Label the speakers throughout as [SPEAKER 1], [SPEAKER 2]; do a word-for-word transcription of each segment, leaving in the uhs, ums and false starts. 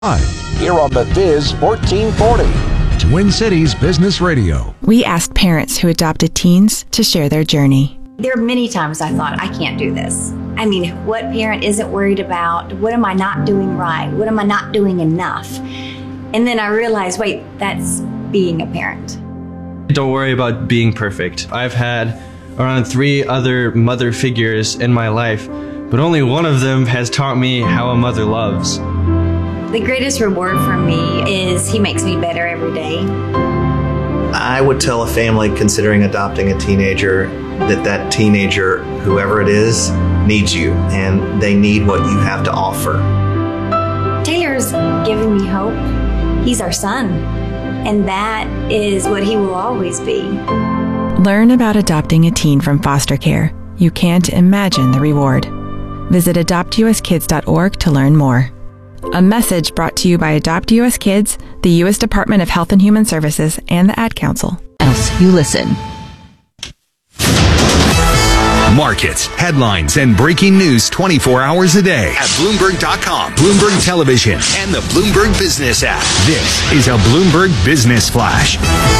[SPEAKER 1] Here on The Viz fourteen forty.
[SPEAKER 2] Twin Cities Business Radio.
[SPEAKER 3] We asked parents who adopted teens to share their journey.
[SPEAKER 4] There are many times I thought, I can't do this. I mean, what parent isn't worried about? What am I not doing right? What am I not doing enough? And then I realized, wait, that's being a parent.
[SPEAKER 5] Don't worry about being perfect. I've had around three other mother figures in my life, but only one of them has taught me how a mother loves.
[SPEAKER 4] The greatest reward for me is he makes me better every day.
[SPEAKER 6] I would tell a family considering adopting a teenager that that teenager, whoever it is, needs you, and they need what you have to offer.
[SPEAKER 4] Taylor's given me hope. He's our son, and that is what he will always be.
[SPEAKER 3] Learn about adopting a teen from foster care. You can't imagine the reward. Visit adopt u s kids dot org to learn more. A message brought to you by Adopt U S Kids, the U S Department of Health and Human Services, and the Ad Council.
[SPEAKER 7] Else you listen.
[SPEAKER 2] Markets, headlines, and breaking news twenty-four hours a day at Bloomberg dot com, Bloomberg Television, and the Bloomberg Business app. This is a Bloomberg Business Flash.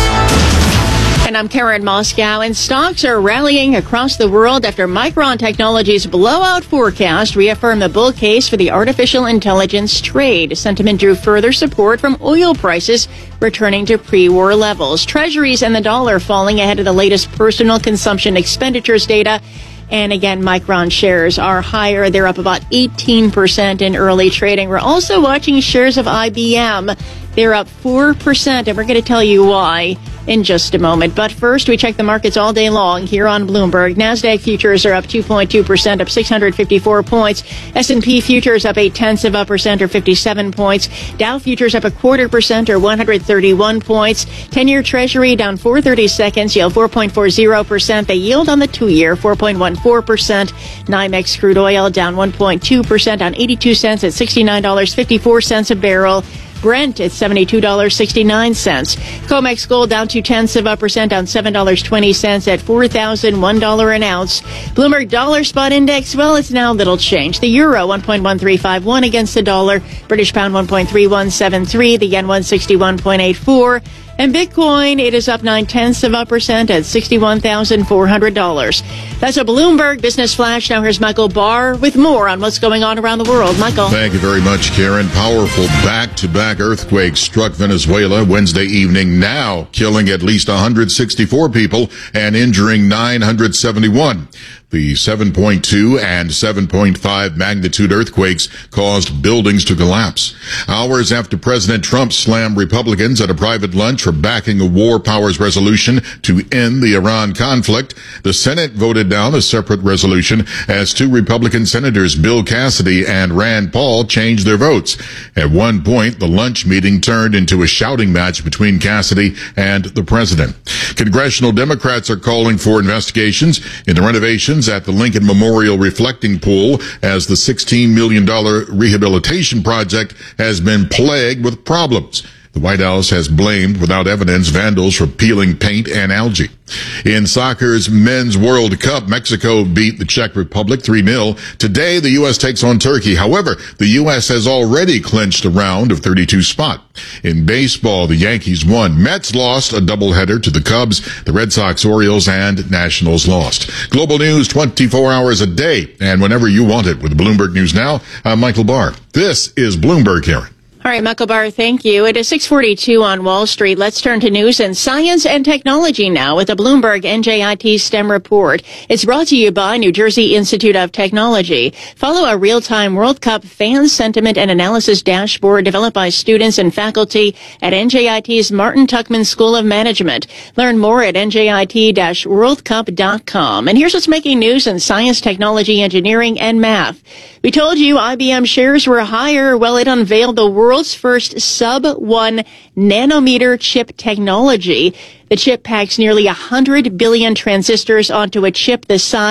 [SPEAKER 7] And I'm Karen Moscow, and stocks are rallying across the world after Micron Technology's blowout forecast reaffirmed the bull case for the artificial intelligence trade. Sentiment drew further support from oil prices returning to pre-war levels. Treasuries and the dollar falling ahead of the latest personal consumption expenditures data. And again, Micron shares are higher. They're up about eighteen percent in early trading. We're also watching shares of I B M. They're up four percent, and we're going to tell you why in just a moment. But first, we check the markets all day long here on Bloomberg. NASDAQ futures are up two point two percent, up six hundred fifty-four points. S and P futures up eight tenths of a percent, or fifty-seven points. Dow futures up a quarter percent, or one hundred thirty-one points. ten-year Treasury down four thirty-seconds, yield four point four zero percent. The yield on the two-year, four point one four percent. NYMEX crude oil down one point two percent, down eighty-two cents at sixty-nine dollars and fifty-four cents a barrel. Brent at seventy-two dollars and sixty-nine cents. COMEX gold down two tenths of a percent, down seven dollars and twenty cents at four thousand one dollars an ounce. Bloomberg Dollar Spot Index, well, it's now little change. The euro one point one three five one against the dollar. British pound one point three one seven three. The yen one sixty-one point eight four. And Bitcoin, it is up nine tenths of a percent at sixty-one thousand four hundred dollars. That's a Bloomberg Business Flash. Now here's Michael Barr with more on what's going on around the world. Michael.
[SPEAKER 8] Thank you very much, Karen. Powerful back-to-back earthquakes struck Venezuela Wednesday evening, now killing at least one hundred sixty-four people and injuring nine hundred seventy-one. The seven point two and seven point five magnitude earthquakes caused buildings to collapse. Hours after President Trump slammed Republicans at a private lunch for backing a war powers resolution to end the Iran conflict, the Senate voted down a separate resolution as two Republican senators, Bill Cassidy and Rand Paul, changed their votes. At one point, the lunch meeting turned into a shouting match between Cassidy and the president. Congressional Democrats are calling for investigations into renovations at the Lincoln Memorial Reflecting Pool as the sixteen million dollars rehabilitation project has been plagued with problems. The White House has blamed, without evidence, vandals for peeling paint and algae. In soccer's Men's World Cup, Mexico beat the Czech Republic three nil. Today, the U S takes on Turkey. However, the U S has already clinched a round of thirty-two spot. In baseball, the Yankees won. Mets lost a doubleheader to the Cubs. The Red Sox, Orioles, and Nationals lost. Global news twenty-four hours a day, and whenever you want it. With Bloomberg News Now, I'm Michael Barr. This is Bloomberg, Karen.
[SPEAKER 7] All right, Michael Barr, thank you. It is six forty-two on Wall Street. Let's turn to news and science and technology now with the Bloomberg N J I T STEM report. It's brought to you by New Jersey Institute of Technology. Follow a real-time World Cup fan sentiment and analysis dashboard developed by students and faculty at N J I T's Martin Tuckman School of Management. Learn more at N J I T world cup dot com. And here's what's making news in science, technology, engineering, and math. We told you I B M shares were higher. Well, it unveiled the world world's first sub one nanometer chip technology. The chip packs nearly one hundred billion transistors onto a chip the size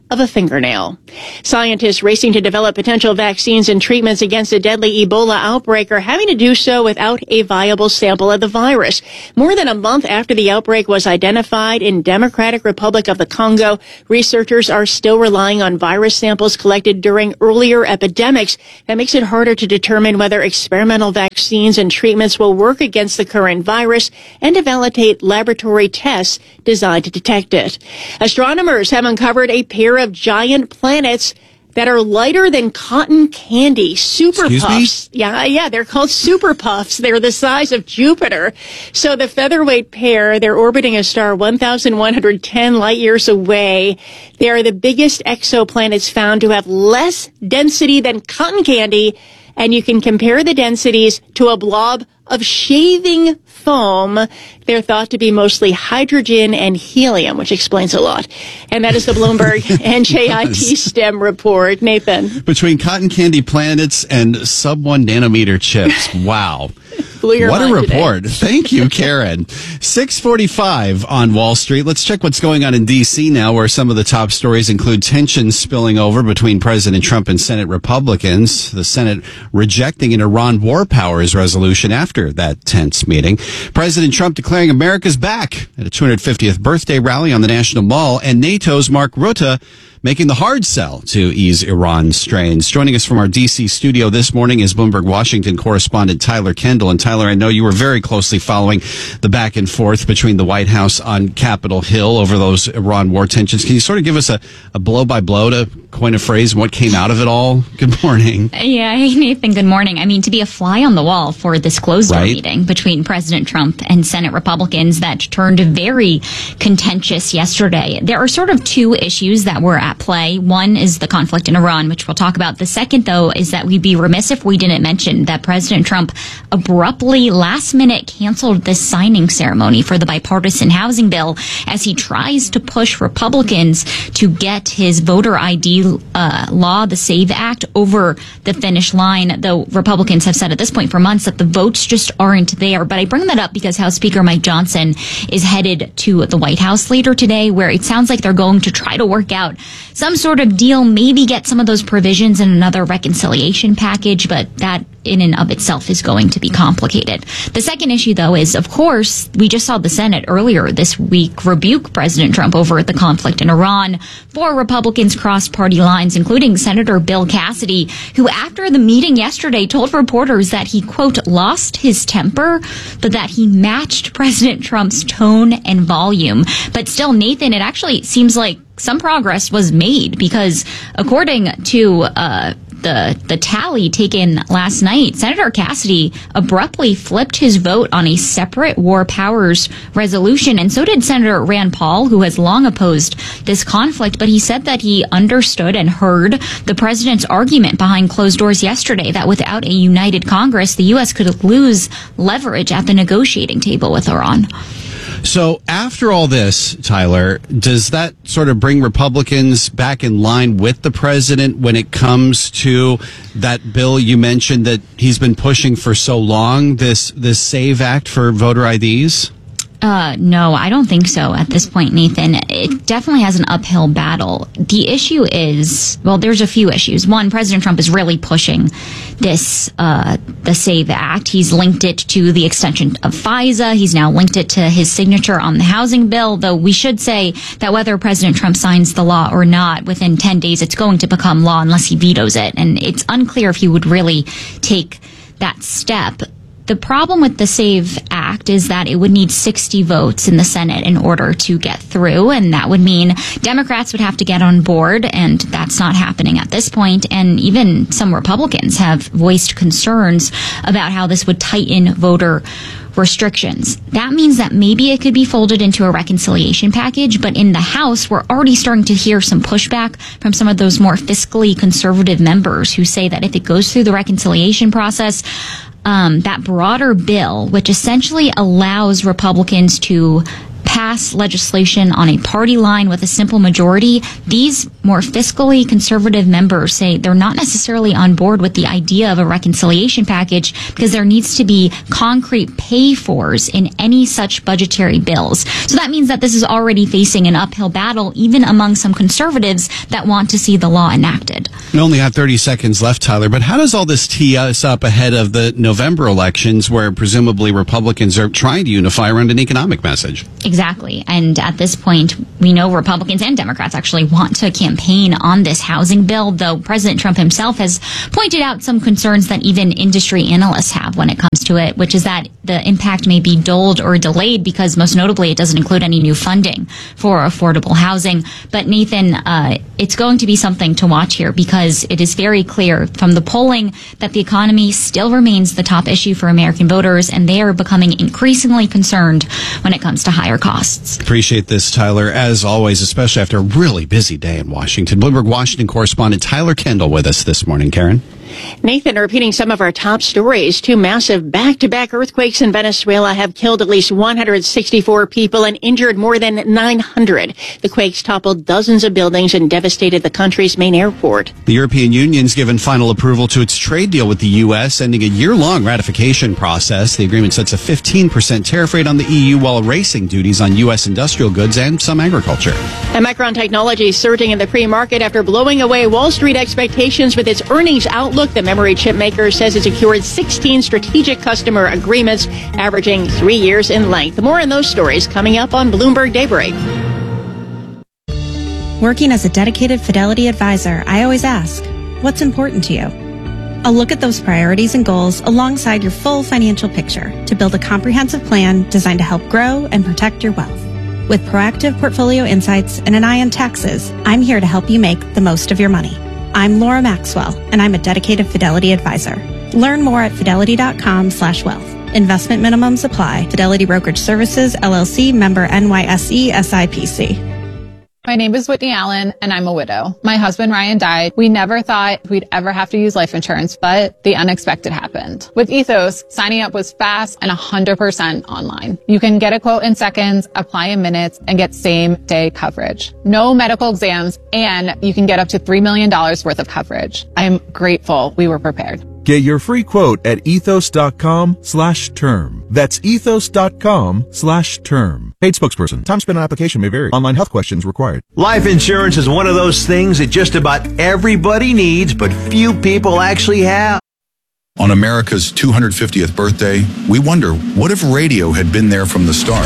[SPEAKER 7] of a fingernail. Scientists racing to develop potential vaccines and treatments against a deadly Ebola outbreak are having to do so without a viable sample of the virus. More than a month after the outbreak was identified in Democratic Republic of the Congo, researchers are still relying on virus samples collected during earlier epidemics. That makes it harder to determine whether experimental vaccines and treatments will work against the current virus and to validate laboratory tests designed to detect it. Astronomers have uncovered a pair of giant planets that are lighter than cotton candy. Super
[SPEAKER 9] Excuse
[SPEAKER 7] puffs.
[SPEAKER 9] Me?
[SPEAKER 7] Yeah, yeah, they're called super puffs. They're the size of Jupiter. So the featherweight pair, they're orbiting a star one thousand one hundred ten light years away. They are the biggest exoplanets found to have less density than cotton candy, and you can compare the densities to a blob of shaving foam. They're thought to be mostly hydrogen and helium, which explains a lot. And that is the Bloomberg N J I T STEM report. Nathan.
[SPEAKER 9] Between cotton candy planets and sub one nanometer chips. Wow.
[SPEAKER 7] Blew your
[SPEAKER 9] What a
[SPEAKER 7] mind
[SPEAKER 9] report.
[SPEAKER 7] today.
[SPEAKER 9] Thank you, Karen. six forty-five on Wall Street. Let's check what's going on in D C now, where some of the top stories include tensions spilling over between President Trump and Senate Republicans. The Senate rejecting an Iran war powers resolution after that tense meeting. President Trump declaring America's back at a two hundred fiftieth birthday rally on the National Mall, and NATO's Mark Rutte making the hard sell to ease Iran strains. Joining us from our D C studio this morning is Bloomberg Washington correspondent Tyler Kendall. And Tyler, I know you were very closely following the back and forth between the White House on Capitol Hill over those Iran war tensions. Can you sort of give us a, a blow by blow, to coin a phrase, what came out of it all? Good morning.
[SPEAKER 10] Yeah, hey Nathan, good morning. I mean, to be a fly on the wall for this closed door
[SPEAKER 9] Right.
[SPEAKER 10] meeting between President Trump and Senate Republicans that turned very contentious yesterday. There are sort of two issues that were at play. One is the conflict in Iran, which we'll talk about. The second, though, is that we'd be remiss if we didn't mention that President Trump abruptly, last minute, canceled this signing ceremony for the bipartisan housing bill as he tries to push Republicans to get his voter I D uh, law, the SAVE Act, over the finish line, though Republicans have said at this point for months that the votes just aren't there. But I bring that up because House Speaker Mike Johnson is headed to the White House later today, where it sounds like they're going to try to work out some sort of deal, maybe get some of those provisions in another reconciliation package, but that in and of itself is going to be complicated. The second issue, though, is, of course, we just saw the Senate earlier this week rebuke President Trump over the conflict in Iran. Four Republicans crossed party lines, including Senator Bill Cassidy, who after the meeting yesterday told reporters that he, quote, lost his temper, but that he matched President Trump's tone and volume. But still, Nathan, it actually seems like some progress was made because according to uh, the the tally taken last night, Senator Cassidy abruptly flipped his vote on a separate war powers resolution, and so did Senator Rand Paul, who has long opposed this conflict. But he said that he understood and heard the president's argument behind closed doors yesterday that without a united Congress, the U S could lose leverage at the negotiating table with Iran.
[SPEAKER 9] So after all this, Tyler, does that sort of bring Republicans back in line with the president when it comes to that bill you mentioned that he's been pushing for so long, this this SAVE Act for voter I Ds?
[SPEAKER 10] Uh, no, I don't think so at this point, Nathan. It definitely has an uphill battle. The issue is, well, there's a few issues. One, President Trump is really pushing this, uh, the SAVE Act. He's linked it to the extension of FISA. He's now linked it to his signature on the housing bill, though we should say that whether President Trump signs the law or not, within ten days, it's going to become law unless he vetoes it. And it's unclear if he would really take that step. The problem with the SAVE Act is that it would need sixty votes in the Senate in order to get through, and that would mean Democrats would have to get on board, and that's not happening at this point. And even some Republicans have voiced concerns about how this would tighten voter restrictions. That means that maybe it could be folded into a reconciliation package, but in the House, we're already starting to hear some pushback from some of those more fiscally conservative members who say that if it goes through the reconciliation process, Um, that broader bill, which essentially allows Republicans to pass legislation on a party line with a simple majority, these more fiscally conservative members say they're not necessarily on board with the idea of a reconciliation package because there needs to be concrete pay-fors in any such budgetary bills. So that means that this is already facing an uphill battle, even among some conservatives that want to see the law enacted.
[SPEAKER 9] We only have thirty seconds left, Tyler, but how does all this tee us up ahead of the November elections where presumably Republicans are trying to unify around an economic message?
[SPEAKER 10] Exactly. And at this point, we know Republicans and Democrats actually want to campaign on this housing bill, though President Trump himself has pointed out some concerns that even industry analysts have when it comes to it, which is that the impact may be dulled or delayed because most notably it doesn't include any new funding for affordable housing. But Nathan, uh, it's going to be something to watch here because it is very clear from the polling that the economy still remains the top issue for American voters, and they are becoming increasingly concerned when it comes to higher costs.
[SPEAKER 9] Appreciate this, Tyler, as always, especially after a really busy day in Washington. Bloomberg Washington correspondent Tyler Kendall with us this morning. Karen?
[SPEAKER 7] Nathan, repeating some of our top stories. Two massive back-to-back earthquakes in Venezuela have killed at least one hundred sixty-four people and injured more than nine hundred. The quakes toppled dozens of buildings and devastated the country's main airport.
[SPEAKER 9] The European Union's given final approval to its trade deal with the U S, ending a year-long ratification process. The agreement sets a fifteen percent tariff rate on the E U while erasing duties on U S industrial goods and some agriculture.
[SPEAKER 7] And Micron Technology surging in the pre-market after blowing away Wall Street expectations with its earnings outlook. The memory chip maker says it secured sixteen strategic customer agreements, averaging three years in length. More on those stories coming up on Bloomberg Daybreak.
[SPEAKER 11] Working as a dedicated Fidelity advisor, I always ask, what's important to you? I'll look at those priorities and goals alongside your full financial picture to build a comprehensive plan designed to help grow and protect your wealth. With proactive portfolio insights and an eye on taxes, I'm here to help you make the most of your money. I'm Laura Maxwell, and I'm a dedicated Fidelity advisor. Learn more at fidelity.com slash wealth. Investment minimums apply. Fidelity Brokerage Services, L L C, member N Y S E, S I P C.
[SPEAKER 12] My name is Whitney Allen, and I'm a widow. My husband, Ryan, died. We never thought we'd ever have to use life insurance, but the unexpected happened. With Ethos, signing up was fast and one hundred percent online. You can get a quote in seconds, apply in minutes, and get same-day coverage. No medical exams, and you can get up to three million dollars worth of coverage. I am grateful we were prepared.
[SPEAKER 13] Get your free quote at ethos.com slash term. That's ethos.com slash term. Paid spokesperson. Time spent on application may vary. Online health questions required.
[SPEAKER 14] Life insurance is one of those things that just about everybody needs, but few people actually have.
[SPEAKER 15] On America's two hundred fiftieth birthday, we wonder, what if radio had been there from the start?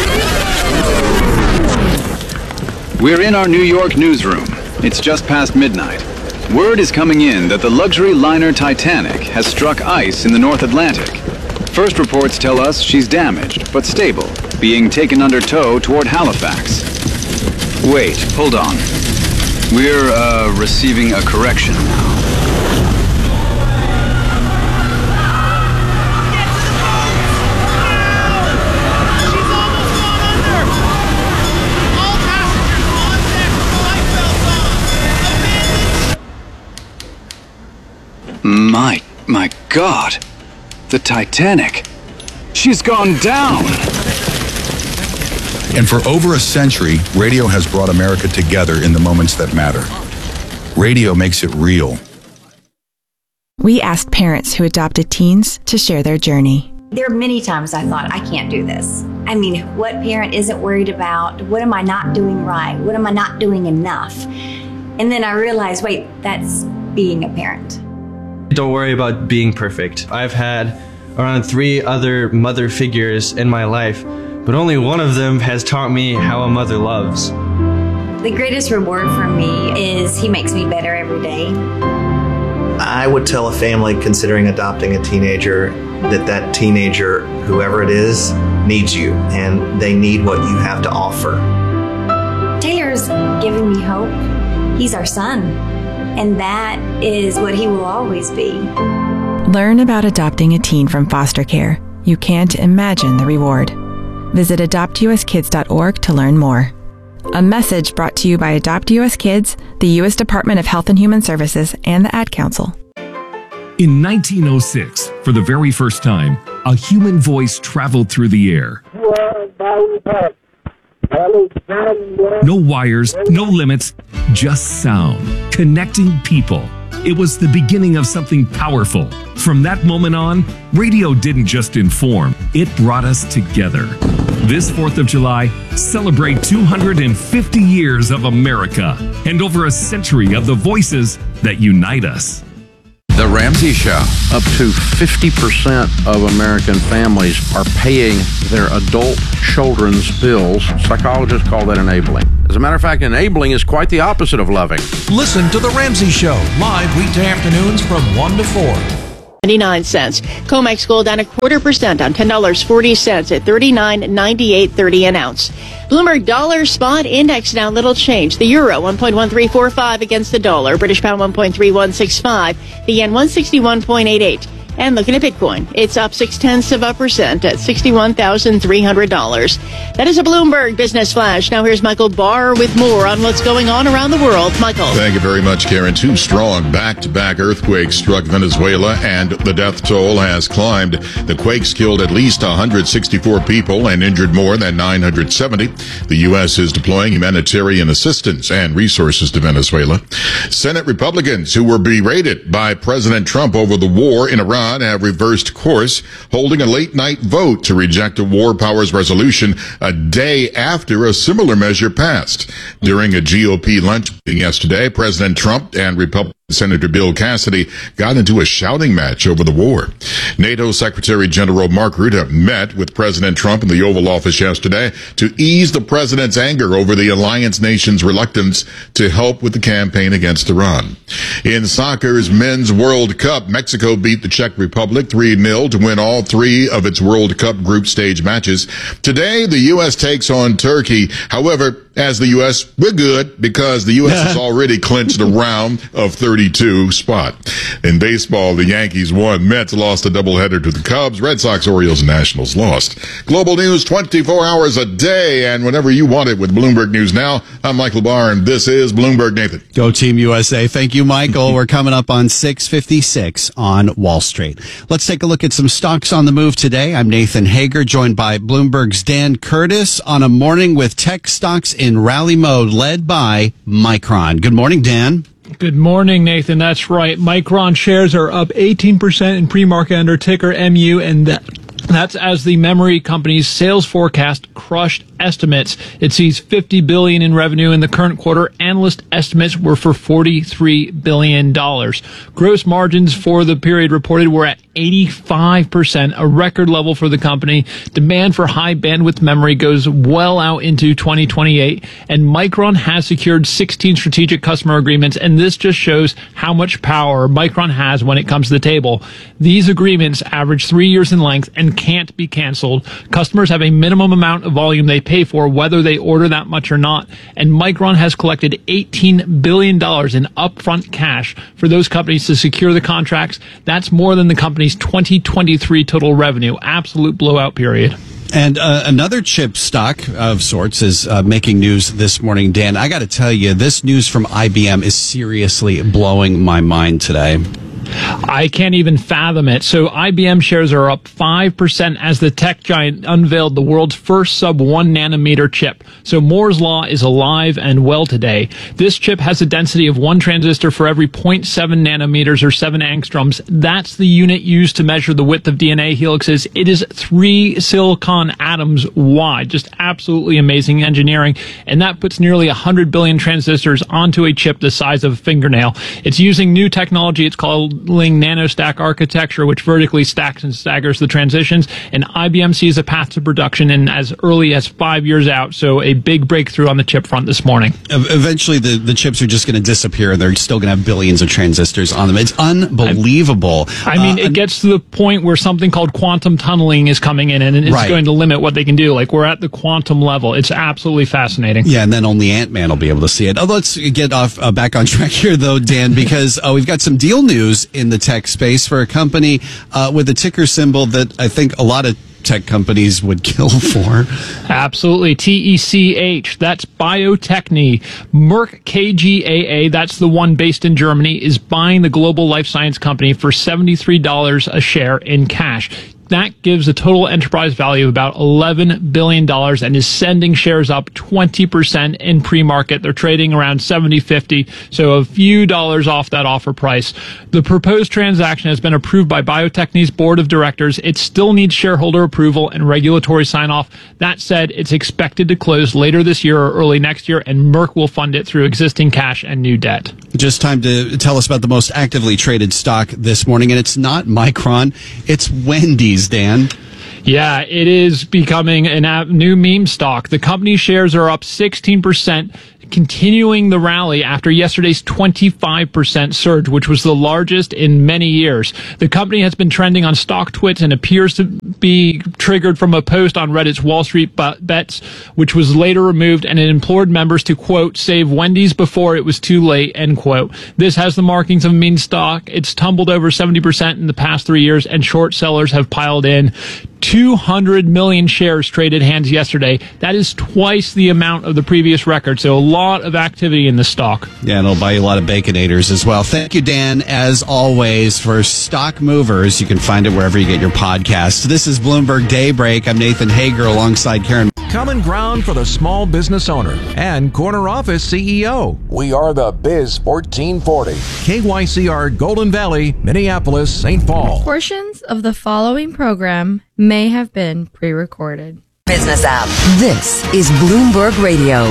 [SPEAKER 16] We're in our New York newsroom. It's just past midnight. Word is coming in that the luxury liner Titanic has struck ice in the North Atlantic. First reports tell us she's damaged, but stable, being taken under tow toward Halifax. Wait, hold on. We're, uh, receiving a correction now. My, my God, the Titanic, she's gone down.
[SPEAKER 15] And for over a century, radio has brought America together in the moments that matter. Radio makes it real.
[SPEAKER 3] We asked parents who adopted teens to share their journey.
[SPEAKER 4] There are many times I thought, I can't do this. I mean, what parent isn't worried about, what am I not doing right? What am I not doing enough? And then I realized, wait, that's being a parent.
[SPEAKER 5] Don't worry about being perfect. I've had around three other mother figures in my life, but only one of them has taught me how a mother loves.
[SPEAKER 4] The greatest reward for me is he makes me better every day.
[SPEAKER 6] I would tell a family considering adopting a teenager that that teenager, whoever it is, needs you, and they need what you have to offer.
[SPEAKER 4] Taylor's giving me hope. He's our son. And that is what he will always be.
[SPEAKER 3] Learn about adopting a teen from foster care. You can't imagine the reward. Visit adopt U S kids dot org to learn more. A message brought to you by Adopt U S Kids, the U S Department of Health and Human Services, and the Ad Council.
[SPEAKER 17] In nineteen oh six, for the very first time, a human voice traveled through the air. No wires, no limits, just sound. Connecting people. It was the beginning of something powerful. From that moment on, radio didn't just inform, it brought us together. This fourth of July, celebrate two hundred fifty years of America and over a century of the voices that unite us.
[SPEAKER 18] The Ramsey Show. Up to fifty percent of American families are paying their adult children's bills. Psychologists call that enabling. As a matter of fact, enabling is quite the opposite of loving.
[SPEAKER 19] Listen to The Ramsey Show, live weekday afternoons from one to four.
[SPEAKER 7] ninety-nine cents. Comex gold down a quarter percent on ten dollars and forty cents at thirty-nine ninety-eight thirty an ounce. Bloomberg Dollar Spot Index down little change. The euro one point one three four five against the dollar. British pound one point three one six five. The yen one sixty-one point eight eight. And looking at Bitcoin, it's up six tenths of a percent at sixty-one thousand three hundred dollars. That is a Bloomberg Business Flash. Now here's Michael Barr with more on what's going on around the world. Michael.
[SPEAKER 8] Thank you very much, Karen. Two strong back-to-back earthquakes struck Venezuela, and the death toll has climbed. The quakes killed at least one hundred sixty-four people and injured more than nine hundred seventy. The U S is deploying humanitarian assistance and resources to Venezuela. Senate Republicans who were berated by President Trump over the war in Iran have reversed course, holding a late-night vote to reject a war powers resolution a day after a similar measure passed. During a G O P lunch meeting yesterday, President Trump and Republican Senator Bill Cassidy got into a shouting match over the war. NATO Secretary General Mark Rutte met with President Trump in the Oval Office yesterday to ease the president's anger over the alliance nation's reluctance to help with the campaign against Iran. In soccer's Men's World Cup, Mexico beat the Czech Republic three nil to win all three of its World Cup group stage matches. Today, the U S takes on Turkey. However, as the U S, we're good because the U S has already clinched a round of thirty-two spot. In baseball, the Yankees won. Mets lost a doubleheader to the Cubs. Red Sox, Orioles, and Nationals lost. Global news twenty-four hours a day and whenever you want it with Bloomberg News Now. I'm Michael Barr, and this is Bloomberg Nathan.
[SPEAKER 9] Go Team U S A. Thank you, Michael. We're coming up on six fifty-six on Wall Street. Let's take a look at some stocks on the move today. I'm Nathan Hager, joined by Bloomberg's Dan Curtis on a morning with tech stocks in rally mode, led by Micron. Good morning, Dan.
[SPEAKER 20] Good morning, Nathan. That's right. Micron shares are up eighteen percent in pre-market under ticker M U, and that, that's as the memory company's sales forecast crushed estimates. It sees fifty billion dollars in revenue in the current quarter. Analyst estimates were for forty-three billion dollars. Gross margins for the period reported were at eighty-five percent, a record level for the company. Demand for high bandwidth memory goes well out into twenty twenty-eight, and Micron has secured sixteen strategic customer agreements, and this just shows how much power Micron has when it comes to the table. These agreements average three years in length and can't be canceled. Customers have a minimum amount of volume they pay for, whether they order that much or not, and Micron has collected eighteen billion dollars in upfront cash for those companies to secure the contracts. That's more than the company's twenty twenty-three total revenue. Absolute blowout period.
[SPEAKER 9] And uh, another chip stock of sorts is uh, making news this morning, Dan. I got to tell you, this news from I B M is seriously blowing my mind today.
[SPEAKER 20] I can't even fathom it. So I B M shares are up five percent as the tech giant unveiled the world's first sub one nanometer chip. So Moore's Law is alive and well today. This chip has a density of one transistor for every zero point seven nanometers or seven angstroms. That's the unit used to measure the width of D N A helixes. It is three silicon atoms wide. Just absolutely amazing engineering. And that puts nearly one hundred billion transistors onto a chip the size of a fingernail. It's using new technology. It's called nanostack architecture, which vertically stacks and staggers the transitions, and I B M sees a path to production in as early as five years out, so a big breakthrough on the chip front this morning.
[SPEAKER 9] Eventually, the, the chips are just going to disappear, and they're still going to have billions of transistors on them. It's unbelievable.
[SPEAKER 20] I, I mean, uh, it gets to the point where something called quantum tunneling is coming in, and it's right. going to limit what they can do. Like, we're at the quantum level. It's absolutely fascinating.
[SPEAKER 9] Yeah, and then only Ant-Man will be able to see it. Oh, let's get off uh, back on track here, though, Dan, because uh, we've got some deal news in the tech space for a company uh, with a ticker symbol that I think a lot of tech companies would kill for.
[SPEAKER 20] Absolutely. T E C H. That's Bio-Techne. Merck K G A A, that's the one based in Germany, is buying the global life science company for seventy-three dollars a share in cash. That gives a total enterprise value of about eleven billion dollars and is sending shares up twenty percent in pre-market. They're trading around seventy fifty, so a few dollars off that offer price. The proposed transaction has been approved by Bio-Techne's board of directors. It still needs shareholder approval and regulatory sign-off. That said, it's expected to close later this year or early next year, and Merck will fund it through existing cash and new debt.
[SPEAKER 9] Just time to tell us about the most actively traded stock this morning, and it's not Micron, it's Wendy's, Dan.
[SPEAKER 20] Yeah, it is becoming a new meme stock. The company shares are up sixteen percent, continuing the rally after yesterday's twenty-five percent surge, which was the largest in many years. The company has been trending on StockTwits and appears to be triggered from a post on Reddit's Wall Street Bets, which was later removed, and it implored members to, quote, save Wendy's before it was too late, end quote. This has the markings of a meme stock. It's tumbled over seventy percent in the past three years, and short sellers have piled in. two hundred million shares traded hands yesterday. That is twice the amount of the previous record. So a lot of activity in the stock.
[SPEAKER 9] Yeah, and it'll buy you a lot of Baconators as well. Thank you, Dan, as always, for Stock Movers. You can find it wherever you get your podcasts. This is Bloomberg Daybreak. I'm Nathan Hager alongside Karen.
[SPEAKER 19] Common ground for the small business owner and corner office C E O.
[SPEAKER 1] We are the Biz fourteen forty.
[SPEAKER 19] K Y C R Golden Valley, Minneapolis, Saint Paul.
[SPEAKER 21] Portions of the following program may have been pre-recorded.
[SPEAKER 22] Business app. This is Bloomberg Radio.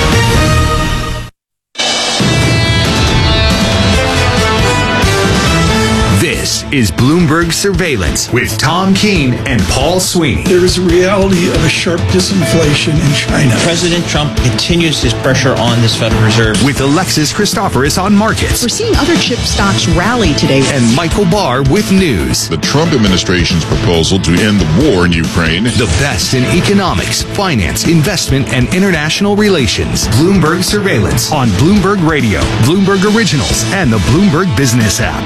[SPEAKER 2] This is Bloomberg Surveillance with Tom Keene and Paul Sweeney.
[SPEAKER 23] There is a reality of a sharp disinflation in China.
[SPEAKER 24] President Trump continues his pressure on this Federal Reserve.
[SPEAKER 2] With Alexis Christoforous on markets.
[SPEAKER 25] We're seeing other chip stocks rally today.
[SPEAKER 2] And Michael Barr with news.
[SPEAKER 8] The Trump administration's proposal to end the war in Ukraine.
[SPEAKER 2] The best in economics, finance, investment, and international relations. Bloomberg Surveillance on Bloomberg Radio, Bloomberg Originals, and the Bloomberg Business app.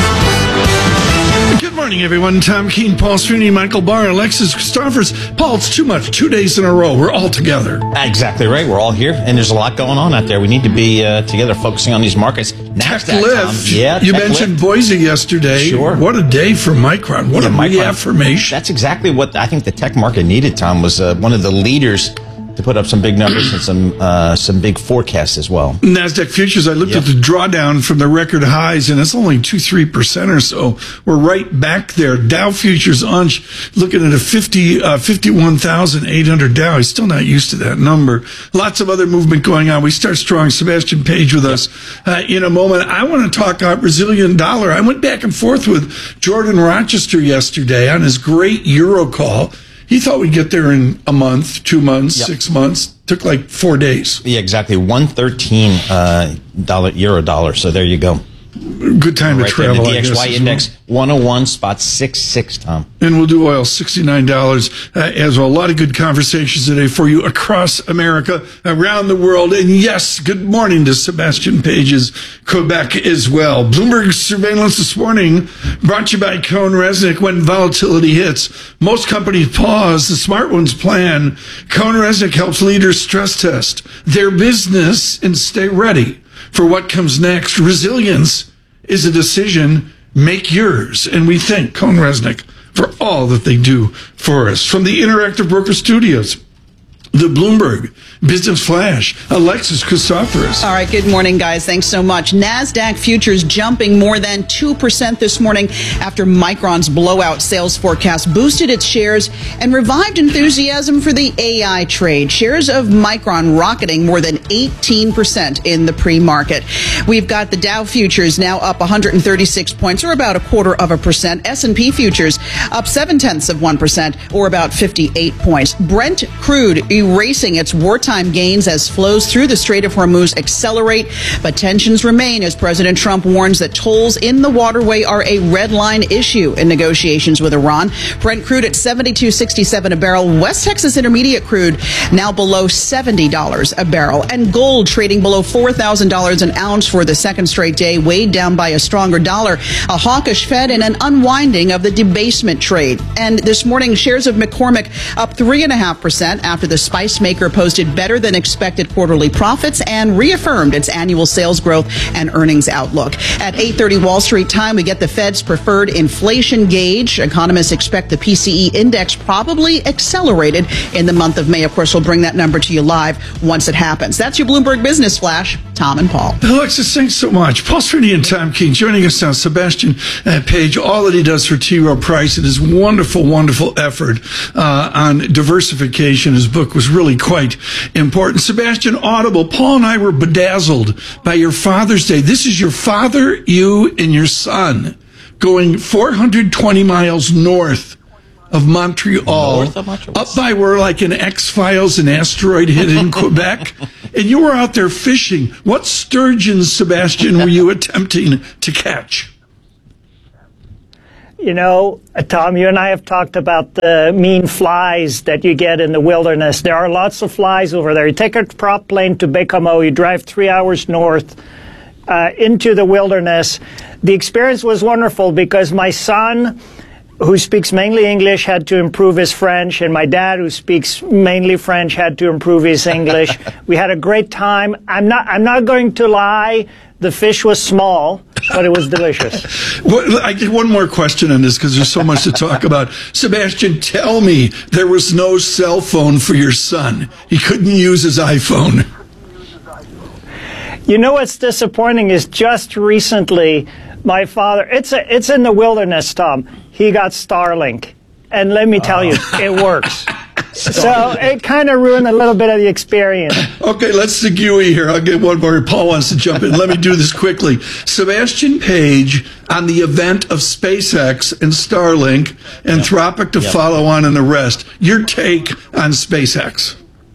[SPEAKER 23] Good morning, everyone. Tom Keene, Paul Sweeney, Michael Barr, Alexis Christoforous. Paul, it's too much. Two days in a row. We're all together.
[SPEAKER 24] Exactly right. We're all here, and there's a lot going on out there. We need to be uh, together focusing on these markets.
[SPEAKER 23] Tech lift.
[SPEAKER 24] Yeah,
[SPEAKER 23] you
[SPEAKER 24] tech
[SPEAKER 23] mentioned
[SPEAKER 24] lift.
[SPEAKER 23] Boise yesterday.
[SPEAKER 24] Sure.
[SPEAKER 23] What a day for Micron. What
[SPEAKER 24] yeah,
[SPEAKER 23] a
[SPEAKER 24] Micron,
[SPEAKER 23] reaffirmation.
[SPEAKER 24] That's exactly what I think the tech market needed, Tom, was uh, one of the leaders to put up some big numbers and some uh, some big forecasts as well.
[SPEAKER 23] NASDAQ futures, I looked
[SPEAKER 24] Yep.
[SPEAKER 23] at the drawdown from the record highs, and it's only two, three percent or so. We're right back there. Dow futures on, looking at a fifty, uh, fifty-one thousand eight hundred Dow. He's still not used to that number. Lots of other movement going on. We start strong. Sebastian Page with us uh, in a moment. I want to talk about resilient dollar. I went back and forth with Jordan Rochester yesterday on his great Euro call. He thought we'd get there in a month, two months,
[SPEAKER 24] Yep.
[SPEAKER 23] six months. Took like four days.
[SPEAKER 24] Yeah, exactly. one thirteen uh, dollar euro dollar. So there you go.
[SPEAKER 23] Good time
[SPEAKER 24] right
[SPEAKER 23] to travel.
[SPEAKER 24] There. The
[SPEAKER 23] I
[SPEAKER 24] D X Y
[SPEAKER 23] guess,
[SPEAKER 24] index one oh one spot six six, Tom.
[SPEAKER 23] And we'll do oil, sixty-nine dollars uh, as well. A lot of good conversations today for you across America, around the world. And yes, good morning to Sebastian Page's Quebec as well. Bloomberg Surveillance this morning brought to you by Cohn Resnick. When volatility hits, most companies pause. The smart ones plan. Cohn Resnick helps leaders stress test their business and stay ready for what comes next. Resilience is a decision. Make yours. And we thank Cohn Resnick for all that they do for us. From the Interactive Broker Studios, the Bloomberg Business Flash, Alexis Christoforous.
[SPEAKER 25] All right, good morning, guys. Thanks so much. NASDAQ futures jumping more than two percent this morning after Micron's blowout sales forecast boosted its shares and revived enthusiasm for the A I trade. Shares of Micron rocketing more than eighteen percent in the pre-market. We've got the Dow futures now up one hundred thirty-six points, or about a quarter of a percent. S and P futures up seven-tenths of one percent, or about fifty-eight points. Brent crude erasing its wartime gains as flows through the Strait of Hormuz accelerate, but tensions remain as President Trump warns that tolls in the waterway are a red line issue in negotiations with Iran. Brent crude at seventy-two sixty-seven a barrel. West Texas Intermediate crude now below seventy dollars a barrel. And gold trading below four thousand dollars an ounce for the second straight day, weighed down by a stronger dollar, a hawkish Fed, and an unwinding of the debasement trade. And this morning, shares of McCormick up three point five percent after the spice maker posted better than expected quarterly profits and reaffirmed its annual sales growth and earnings outlook. At eight thirty Wall Street time, we get the Fed's preferred inflation gauge. Economists expect the P C E index probably accelerated in the month of May. Of course, we'll bring that number to you live once it happens. That's your Bloomberg Business Flash. Tom and Paul.
[SPEAKER 23] Alexis, thanks so much. Paul Sturdy and Tom King joining us now. Sebastian uh, Page, all that he does for T. Rowe Price and his wonderful, wonderful effort uh, on diversification. His book was really quite important. Sebastian, Audible, Paul and I were bedazzled by your Father's Day. This is your father, you, and your son going four hundred twenty miles north of Montreal,
[SPEAKER 24] North of Montreal,
[SPEAKER 23] up by where like an X-Files, an asteroid hit in Quebec, and you were out there fishing. What sturgeons, Sebastian, were you attempting to catch?
[SPEAKER 10] You know, uh, Tom, you and I have talked about the mean flies that you get in the wilderness. There are lots of flies over there. You take a prop plane to Bécomo, you drive three hours north uh, into the wilderness. The experience was wonderful because my son, who speaks mainly English, had to improve his French, and my dad, who speaks mainly French, had to improve his English. We had a great time. I'm not, I'm not going to lie. The fish was small, but it was delicious.
[SPEAKER 23] Well, I get one more question on this because there's so much to talk about. Sebastian, tell me there was no cell phone for your son. He couldn't use his iPhone.
[SPEAKER 10] You know what's disappointing is just recently, my father, it's a, it's in the wilderness, Tom. He got Starlink. And let me tell you, it works. So it kind of ruined a little bit of the experience.
[SPEAKER 23] Okay, let's segue here. I'll get one more. Paul wants to jump in. Let me do this quickly. Sebastian Page on the event of SpaceX and Starlink, Anthropic to
[SPEAKER 24] Yep.
[SPEAKER 23] follow on and the rest. Your take on SpaceX?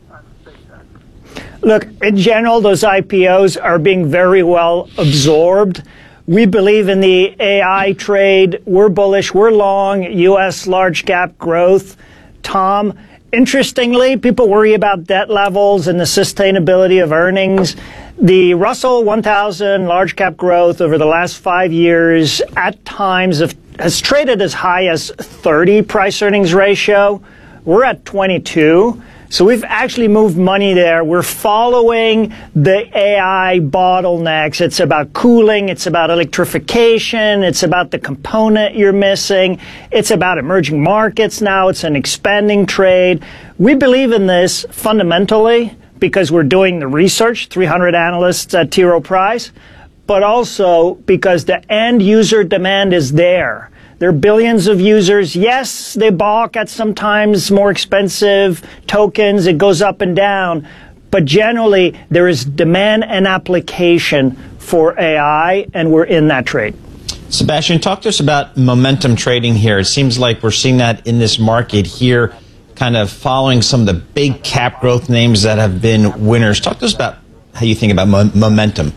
[SPEAKER 10] Look, in general, those I P Os are being very well absorbed. We believe in the A I trade. We're bullish. We're long U S large cap growth. Tom, interestingly, people worry about debt levels and the sustainability of earnings. The Russell one thousand large cap growth over the last five years at times have, has traded as high as thirty price earnings ratio. We're at twenty-two. So we've actually moved money there. We're following the A I bottlenecks. It's about cooling. It's about electrification. It's about the component you're missing. It's about emerging markets now. It's an expanding trade. We believe in this fundamentally because we're doing the research, three hundred analysts at T. Rowe Price, but also because the end user demand is there. There are billions of users. Yes, they balk at sometimes more expensive tokens. It goes up and down. But generally, there is demand and application for A I, and we're in that trade.
[SPEAKER 24] Sebastian, talk to us about momentum trading here. It seems like we're seeing that in this market here, kind of following some of the big cap growth names that have been winners. Talk to us about how you think about mo- momentum.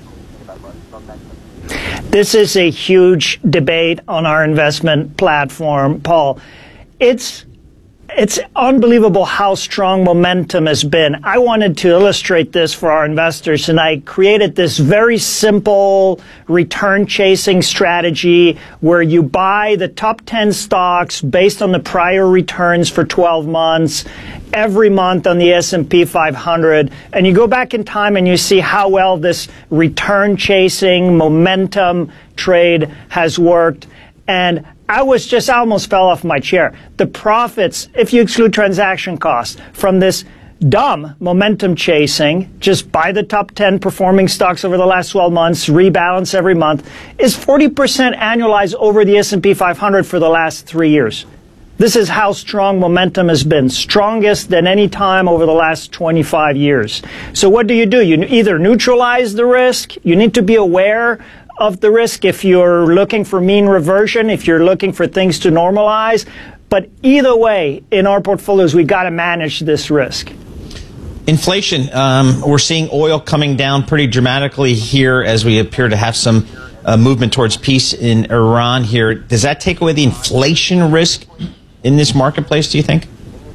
[SPEAKER 10] This is a huge debate on our investment platform, Paul. It's it's unbelievable how strong momentum has been. I wanted to illustrate this for our investors, and I created this very simple return-chasing strategy where you buy the top ten stocks based on the prior returns for twelve months, every month on the S and P five hundred, and you go back in time and you see how well this return-chasing momentum trade has worked. And I was just, I almost fell off my chair. The profits, if you exclude transaction costs, from this dumb momentum chasing, just buy the top ten performing stocks over the last twelve months, rebalance every month, is forty percent annualized over the S and P five hundred for the last three years. This is how strong momentum has been, strongest than any time over the last twenty-five years. So what do you do? You either neutralize the risk, you need to be aware of the risk if you're looking for mean reversion, if you're looking for things to normalize. But either way, in our portfolios, we got to manage this risk.
[SPEAKER 24] Inflation, um, we're seeing oil coming down pretty dramatically here as we appear to have some uh, movement towards peace in Iran here. Does that take away the inflation risk in this marketplace, do you think?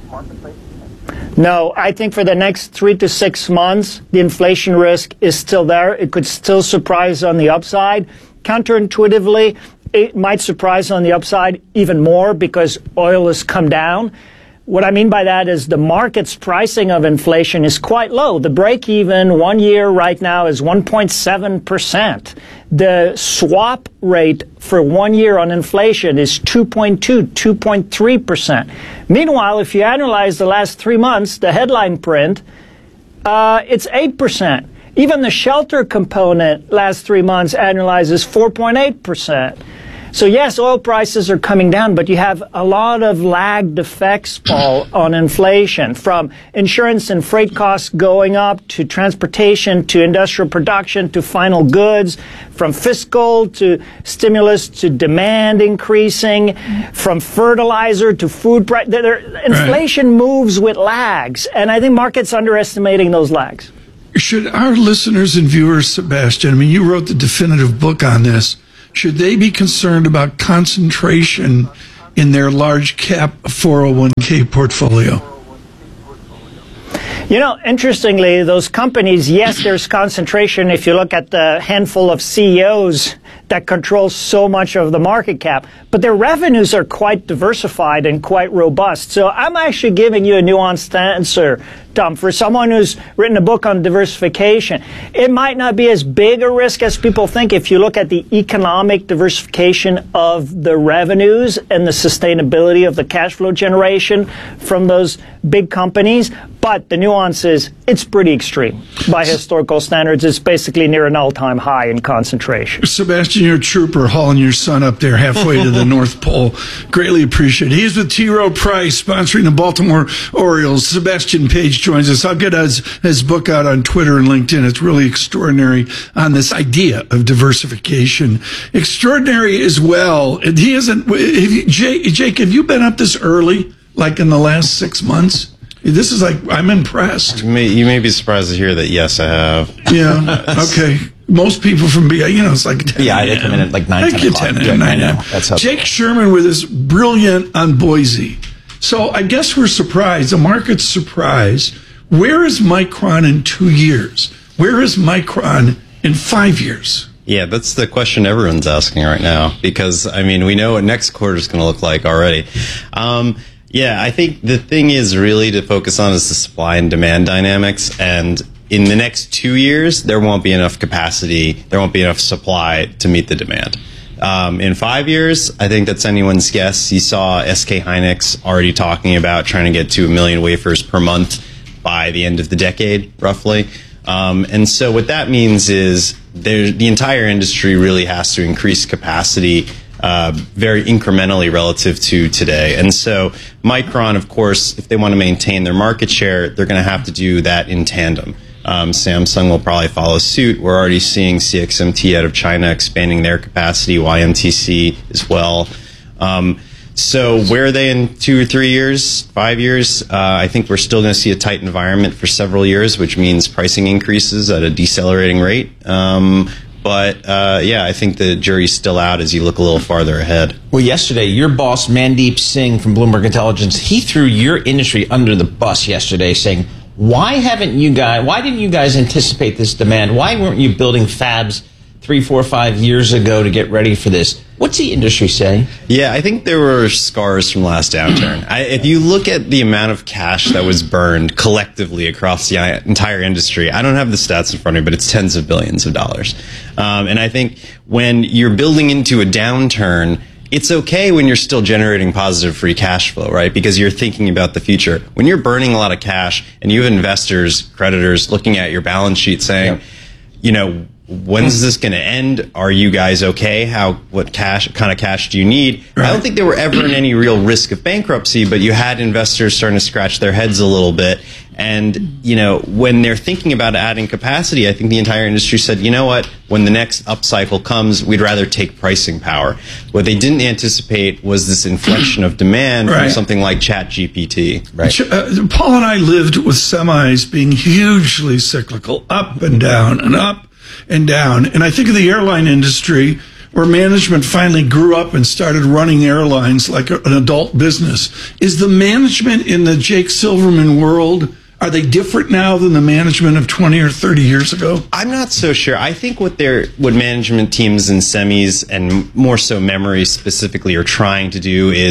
[SPEAKER 10] No, I think for the next three to six months, the inflation risk is still there. It could still surprise on the upside. Counterintuitively, it might surprise on the upside even more because oil has come down. What I mean by that is the market's pricing of inflation is quite low. The break-even one year right now is one point seven percent. The swap rate for one year on inflation is two point two, two point three percent. Meanwhile, if you analyze the last three months, the headline print, uh, it's eight percent. Even the shelter component last three months annualizes four point eight percent. So yes, oil prices are coming down, but you have a lot of lagged effects, Paul, on inflation, from insurance and freight costs going up to transportation to industrial production to final goods, from fiscal to stimulus to demand increasing, from fertilizer to food price. Inflation moves with lags, and I think markets underestimating those lags.
[SPEAKER 23] Should our listeners and viewers, Sebastian, I mean, you wrote the definitive book on this, should they be concerned about concentration in their large cap four oh one k portfolio?
[SPEAKER 10] You know, interestingly, those companies, yes, there's concentration if you look at the handful of C E Os that control so much of the market cap, but their revenues are quite diversified and quite robust. So I'm actually giving you a nuanced answer, Tom. For someone who's written a book on diversification, it might not be as big a risk as people think if you look at the economic diversification of the revenues and the sustainability of the cash flow generation from those big companies. But the nuance is it's pretty extreme. By historical standards, it's basically near an all-time high in concentration.
[SPEAKER 23] Sebastian, you're a trooper hauling your son up there halfway to the North Pole. Greatly appreciated. He's with T. Rowe Price, sponsoring the Baltimore Orioles. Sebastian Page joins us. I'll get his, his book out on Twitter and LinkedIn. It's really extraordinary on this idea of diversification. Extraordinary as well. And he isn't, Jake, Jake, have you been up this early, like in the last six months? This is like, I'm impressed.
[SPEAKER 11] You may, you may be surprised to hear that, yes, I have.
[SPEAKER 23] Yeah, okay. Most people from B I, you know, it's like ten
[SPEAKER 24] Yeah, they come in at like nine, ten o'clock.
[SPEAKER 23] ten and nine. That's how Jake Sherman with his brilliant on Boise. So I guess we're surprised. The market's surprised. Where is Micron in two years? Where is Micron in five years?
[SPEAKER 11] Yeah, that's the question everyone's asking right now because, I mean, we know what next quarter is going to look like already. Um, Yeah, I think the thing is really to focus on is the supply and demand dynamics. And in the next two years, there won't be enough capacity, there won't be enough supply to meet the demand. Um, in five years, I think that's anyone's guess. You saw S K Hynix already talking about trying to get to a million wafers per month by the end of the decade, roughly. Um, and so what that means is there, the entire industry really has to increase capacity Uh, very incrementally relative to today. And so Micron, of course, if they want to maintain their market share, they're going to have to do that in tandem. Um, Samsung will probably follow suit. We're already seeing C X M T out of China expanding their capacity, Y M T C as well. Um, so where are they in two or three years, five years? Uh, I think we're still going to see a tight environment for several years, which means pricing increases at a decelerating rate. Um, But, uh, yeah, I think the jury's still out as you look a little farther ahead.
[SPEAKER 24] Well, yesterday, your boss, Mandeep Singh from Bloomberg Intelligence, he threw your industry under the bus yesterday saying, why haven't you guys, why didn't you guys anticipate this demand? Why weren't you building fabs three, four, five years ago to get ready for this? What's the industry say?
[SPEAKER 11] Yeah, I think there were scars from last downturn. I, if you look at the amount of cash that was burned collectively across the entire industry, I don't have the stats in front of me, but it's tens of billions of dollars. Um, and I think when you're building into a downturn, it's okay when you're still generating positive free cash flow, right? Because you're thinking about the future. When you're burning a lot of cash and you have investors, creditors looking at your balance sheet saying, yep. you know, when's this going to end? Are you guys okay? How, what cash, kind of cash do you need? Right. I don't think they were ever in any real risk of bankruptcy, but you had investors starting to scratch their heads a little bit. And, you know, when they're thinking about adding capacity, I think the entire industry said, you know what, when the next upcycle comes, we'd rather take pricing power. What they didn't anticipate was this inflection of demand right. from something like Chat G P T.
[SPEAKER 23] Right. Uh, Paul and I lived with semis being hugely cyclical, up and down and up and down. And I think of the airline industry where management finally grew up and started running airlines like a, an adult business. Is the management in the Jake Silverman world, are they different now than the management of twenty or thirty years ago?
[SPEAKER 11] I'm not so sure. I think what they're, what management teams in semis and more so memory specifically are trying to do is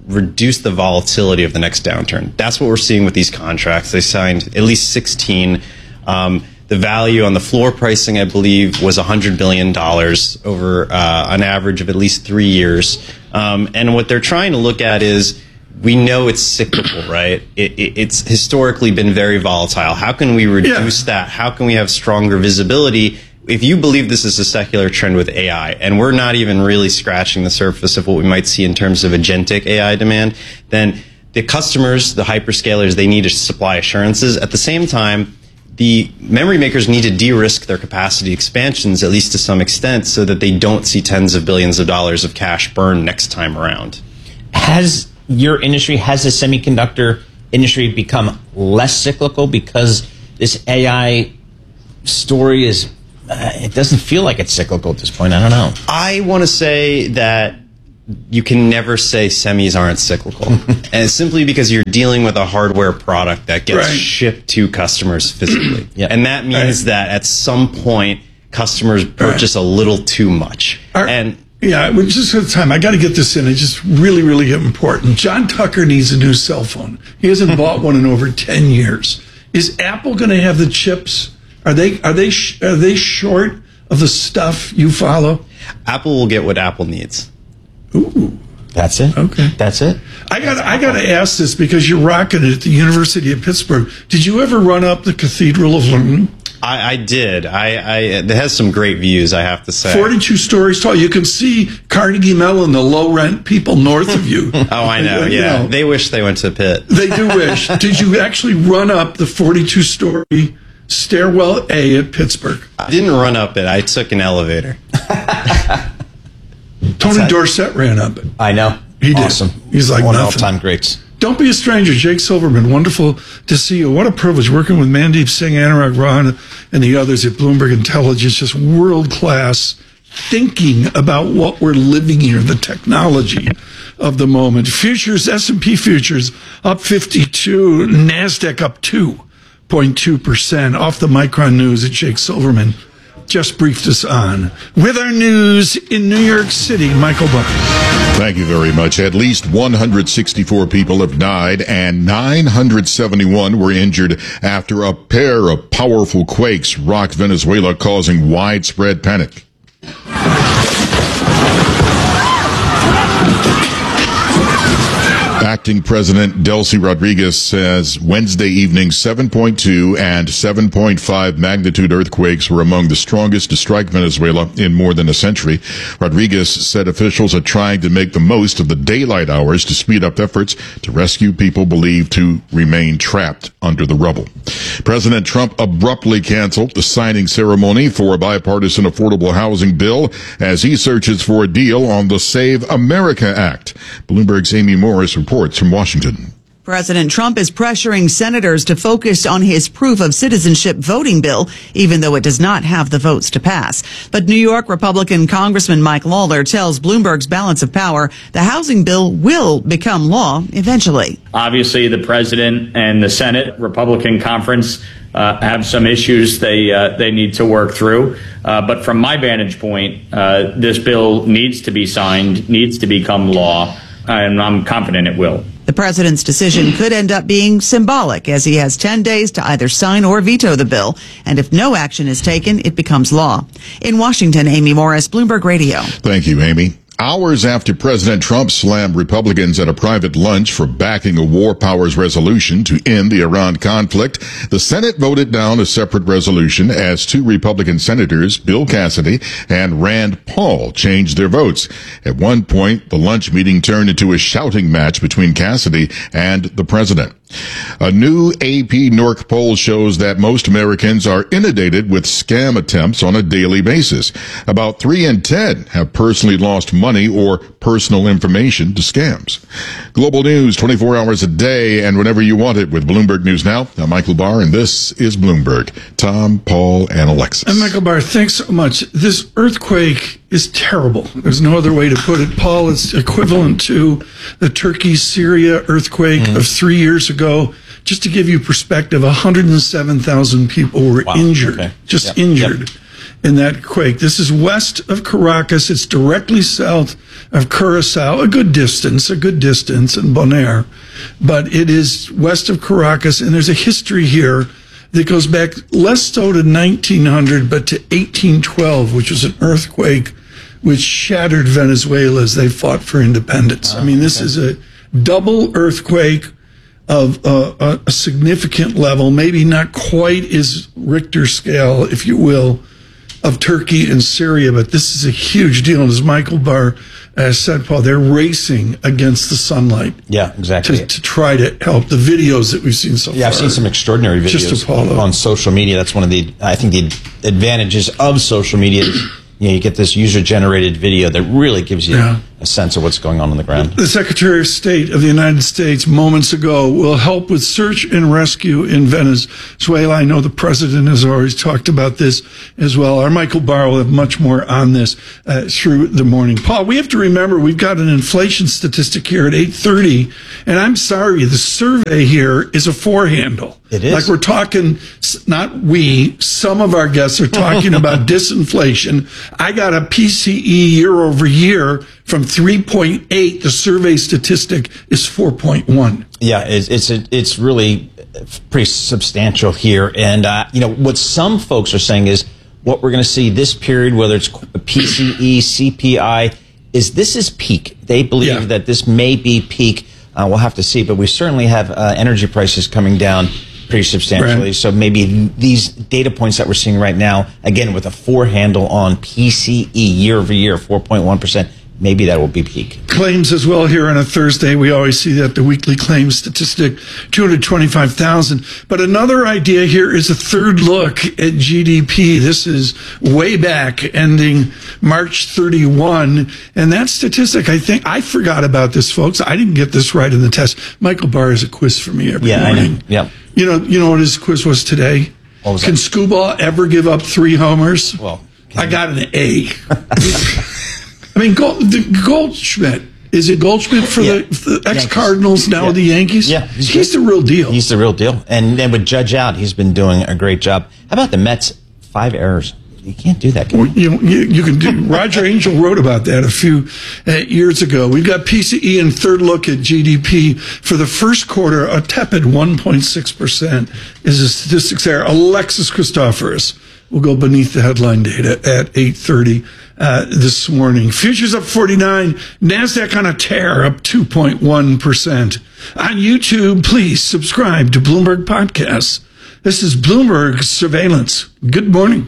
[SPEAKER 11] reduce the volatility of the next downturn. That's what we're seeing with these contracts. They signed at least sixteen. Um, the value on the floor pricing, I believe, was one hundred billion dollars over uh, an average of at least three years. Um, and what they're trying to look at is, we know it's cyclical, right? It, it, it's historically been very volatile. How can we reduce yeah. that? How can we have stronger visibility? If you believe this is a secular trend with A I, and we're not even really scratching the surface of what we might see in terms of agentic A I demand, then the customers, the hyperscalers, they need to supply assurances. At the same time, the memory makers need to de-risk their capacity expansions, at least to some extent, so that they don't see tens of billions of dollars of cash burn next time around.
[SPEAKER 24] Has your industry, has the semiconductor industry become less cyclical because this A I story is, uh, it doesn't feel like it's cyclical at this point? I don't know.
[SPEAKER 11] I want to say that you can never say semis aren't cyclical. And it's simply because you're dealing with a hardware product that gets
[SPEAKER 23] Right.
[SPEAKER 11] shipped to customers physically.
[SPEAKER 24] Yep.
[SPEAKER 11] And that means
[SPEAKER 23] Right.
[SPEAKER 11] that at some point, customers purchase
[SPEAKER 23] Right.
[SPEAKER 11] a little too much.
[SPEAKER 23] Our-
[SPEAKER 11] and
[SPEAKER 23] Yeah, we just have time. I got to get this in. It's just really, really important. John Tucker needs a new cell phone. He hasn't bought one in over ten years. Is Apple going to have the chips? Are they are they sh- are they short of the stuff you follow?
[SPEAKER 11] Apple will get what Apple needs.
[SPEAKER 23] Ooh,
[SPEAKER 24] that's it.
[SPEAKER 23] Okay,
[SPEAKER 24] that's it.
[SPEAKER 23] I got I got to ask this because you're rocking it at the University of Pittsburgh. Did you ever run up the Cathedral of Learning?
[SPEAKER 11] I, I did. I, I it has some great views, I have to say.
[SPEAKER 23] forty-two stories tall. You can see Carnegie Mellon, the low rent people north of you.
[SPEAKER 11] Oh, I know.
[SPEAKER 23] You
[SPEAKER 11] Yeah,
[SPEAKER 23] know.
[SPEAKER 11] they wish they went to Pitt.
[SPEAKER 23] They do wish. Did you actually run up the forty-two story stairwell A at Pittsburgh?
[SPEAKER 11] I didn't run up it. I took an elevator.
[SPEAKER 23] Tony Dorsett ran up it.
[SPEAKER 24] I know.
[SPEAKER 23] He did.
[SPEAKER 24] Awesome.
[SPEAKER 23] He's like
[SPEAKER 24] One of
[SPEAKER 23] nothing.
[SPEAKER 24] all-time greats.
[SPEAKER 23] Don't be a stranger. Jake Silverman, wonderful to see you. What a privilege working with Mandeep Singh, Anurag Rohan, and the others at Bloomberg Intelligence. Just world class thinking about what we're living here, the technology of the moment. Futures, S and P futures up fifty-two, NASDAQ up two point two percent. Off the Micron news at Jake Silverman just briefed us on. With our news in New York City, Michael Barr.
[SPEAKER 8] Thank you very much. At least one hundred sixty-four people have died and nine hundred seventy-one were injured after a pair of powerful quakes rocked Venezuela, causing widespread panic. Acting President Delcy Rodriguez says Wednesday evening seven point two and seven point five magnitude earthquakes were among the strongest to strike Venezuela in more than a century. Rodriguez said officials are trying to make the most of the daylight hours to speed up efforts to rescue people believed to remain trapped under the rubble. President Trump abruptly canceled the signing ceremony for a bipartisan affordable housing bill as he searches for a deal on the Save America Act. Bloomberg's Amy Morris reports from Washington.
[SPEAKER 12] President Trump is pressuring senators to focus on his proof of citizenship voting bill, even though it does not have the votes to pass. But New York Republican Congressman Mike Lawler tells Bloomberg's Balance of Power the housing bill will become law eventually.
[SPEAKER 13] Obviously, the president and the Senate Republican conference uh, have some issues they uh, they need to work through. Uh, but from my vantage point, uh, this bill needs to be signed, needs to become law, and I'm confident it will.
[SPEAKER 12] The president's decision could end up being symbolic, as he has ten days to either sign or veto the bill. And if no action is taken, it becomes law. In Washington, Amy Morris, Bloomberg Radio.
[SPEAKER 8] Thank you, Amy. Hours after President Trump slammed Republicans at a private lunch for backing a war powers resolution to end the Iran conflict, the Senate voted down a separate resolution as two Republican senators, Bill Cassidy and Rand Paul, changed their votes. At one point, the lunch meeting turned into a shouting match between Cassidy and the president. A new A P N O R C poll shows that most Americans are inundated with scam attempts on a daily basis. About three in ten have personally lost money or personal information to scams. Global news twenty-four hours a day and whenever you want it with Bloomberg News Now. I'm Michael Barr, and this is Bloomberg. Tom, Paul, and Alexis.
[SPEAKER 23] And Michael Barr, thanks so much. This earthquake is terrible. There's no other way to put it. Paul, it's equivalent to the Turkey-Syria earthquake mm-hmm. of three years ago. Just to give you perspective, one hundred seven thousand people were
[SPEAKER 24] wow.
[SPEAKER 23] injured,
[SPEAKER 24] okay.
[SPEAKER 23] just
[SPEAKER 24] yep.
[SPEAKER 23] injured.
[SPEAKER 24] Yep.
[SPEAKER 23] in that quake. This is west of Caracas. It's directly south of Curacao, a good distance, a good distance, and Bonaire. But it is west of Caracas, and there's a history here that goes back less so to nineteen hundred, but to eighteen twelve, which was an earthquake which shattered Venezuela as they fought for independence. I mean, this is a double earthquake of uh, a, a significant level, maybe not quite as Richter scale, if you will, of Turkey and Syria, but this is a huge deal. And as Michael Barr uh, said, Paul, they're racing against the sunlight.
[SPEAKER 24] Yeah, exactly.
[SPEAKER 23] To, to try to help. The videos that we've seen so
[SPEAKER 24] yeah, far. Yeah, I've seen some extraordinary videos
[SPEAKER 23] just Apollo.
[SPEAKER 24] on social media. That's one of the, I think, the advantages of social media. You know, you get this user-generated video that really gives you yeah. a sense of what's going on on the ground.
[SPEAKER 23] The Secretary of State of the United States moments ago will help with search and rescue in Venezuela. I know the President has always talked about this as well. Our Michael Barr will have much more on this uh, through the morning. Paul, we have to remember we've got an inflation statistic here at eight thirty, and I'm sorry, the survey here is a four-handle.
[SPEAKER 24] It is.
[SPEAKER 23] Like we're talking, not we, some of our guests are talking about disinflation. I got a P C E year over year from three point eight. The survey statistic is four point one.
[SPEAKER 24] Yeah, it's it's, it's really pretty substantial here. And, uh, you know, what some folks are saying is what we're going to see this period, whether it's P C E, C P I, is this is peak. They believe yeah. that this may be peak. Uh, we'll have to see. But we certainly have uh, energy prices coming down pretty substantially. Right. So maybe these data points that we're seeing right now, again, with a four handle on P C E year over year, four point one percent, maybe that will be peak.
[SPEAKER 23] Claims as well here on a Thursday. We always see that, the weekly claims statistic, two hundred twenty-five thousand. But another idea here is a third look at G D P. This is way back, ending March thirty-first. And that statistic, I think, I forgot about this, folks. I didn't get this right in the test. Michael Barr has a quiz for me every
[SPEAKER 24] yeah,
[SPEAKER 23] morning.
[SPEAKER 24] I know. Yeah.
[SPEAKER 23] You know, you know what his quiz was today?
[SPEAKER 24] What was
[SPEAKER 23] Can
[SPEAKER 24] that?
[SPEAKER 23] Skubal ever give up three homers?
[SPEAKER 24] Well,
[SPEAKER 23] I got an A. I mean, Gold, the Goldschmidt. Is it Goldschmidt for
[SPEAKER 24] yeah.
[SPEAKER 23] the, the ex-Cardinals, now
[SPEAKER 24] yeah.
[SPEAKER 23] the Yankees?
[SPEAKER 24] Yeah.
[SPEAKER 23] He's, he's the real deal.
[SPEAKER 24] He's the real deal. And then with Judge out, he's been doing a great job. How about the Mets? Five errors. You can't do that. Can
[SPEAKER 23] well, you, you, you can do. Roger Angel wrote about that a few uh, years ago. We've got P C E and third look at G D P for the first quarter. A tepid one point six percent is the statistics there. Alexis Christoforous will go beneath the headline data at eight thirty uh, this morning. Futures up forty-nine. NASDAQ on a tear, up two point one percent. On YouTube, please subscribe to Bloomberg Podcasts. This is Bloomberg Surveillance. Good morning.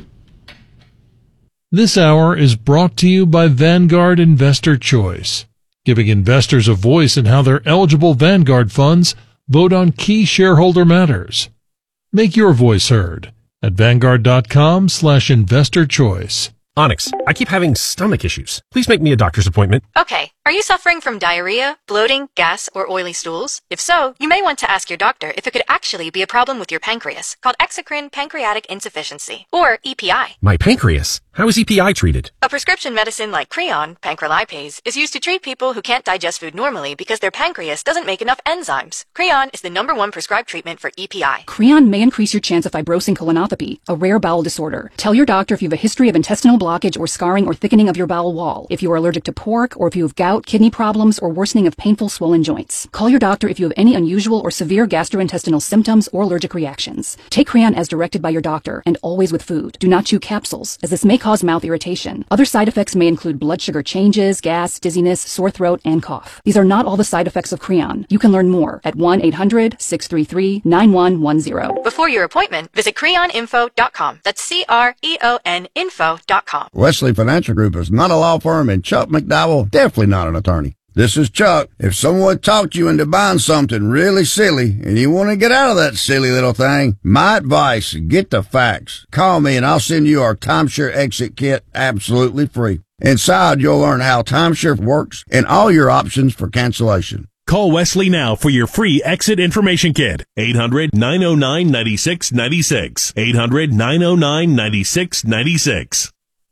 [SPEAKER 5] This hour is brought to you by Vanguard Investor Choice, giving investors a voice in how their eligible Vanguard funds vote on key shareholder matters. Make your voice heard at Vanguard.com slash investor choice.
[SPEAKER 6] Onyx, I keep having stomach issues. Please make me a doctor's appointment.
[SPEAKER 14] Okay. Are you suffering from diarrhea, bloating, gas, or oily stools? If so, you may want to ask your doctor if it could actually be a problem with your pancreas, called exocrine pancreatic insufficiency, or E P I.
[SPEAKER 6] My pancreas? How is E P I treated?
[SPEAKER 14] A prescription medicine like Creon, pancrelipase, is used to treat people who can't digest food normally because their pancreas doesn't make enough enzymes. Creon is the number one prescribed treatment for E P I.
[SPEAKER 15] Creon may increase your chance of fibrosing colonopathy, a rare bowel disorder. Tell your doctor if you have a history of intestinal blockage or scarring or thickening of your bowel wall, if you are allergic to pork, or if you have gout, kidney problems, or worsening of painful swollen joints. Call your doctor if you have any unusual or severe gastrointestinal symptoms or allergic reactions. Take Creon as directed by your doctor, and always with food. Do not chew capsules, as this may cause mouth irritation. Other side effects may include blood sugar changes, gas, dizziness, sore throat, and cough. These are not all the side effects of Creon. You can learn more at one eight hundred six three three nine one one zero.
[SPEAKER 14] Before your appointment, visit creon info dot com. That's C R E O N info dot com.
[SPEAKER 16] Wesley Financial Group is not a law firm, and Chuck McDowell definitely not an attorney. This is Chuck. If someone talked you into buying something really silly and you want to get out of that silly little thing, my advice, get the facts. Call me and I'll send you our timeshare exit kit absolutely free. Inside, you'll learn how timeshare works and all your options for cancellation.
[SPEAKER 26] Call Wesley now for your free exit information kit. eight hundred nine oh nine nine six nine six. eight hundred nine oh nine nine six nine six.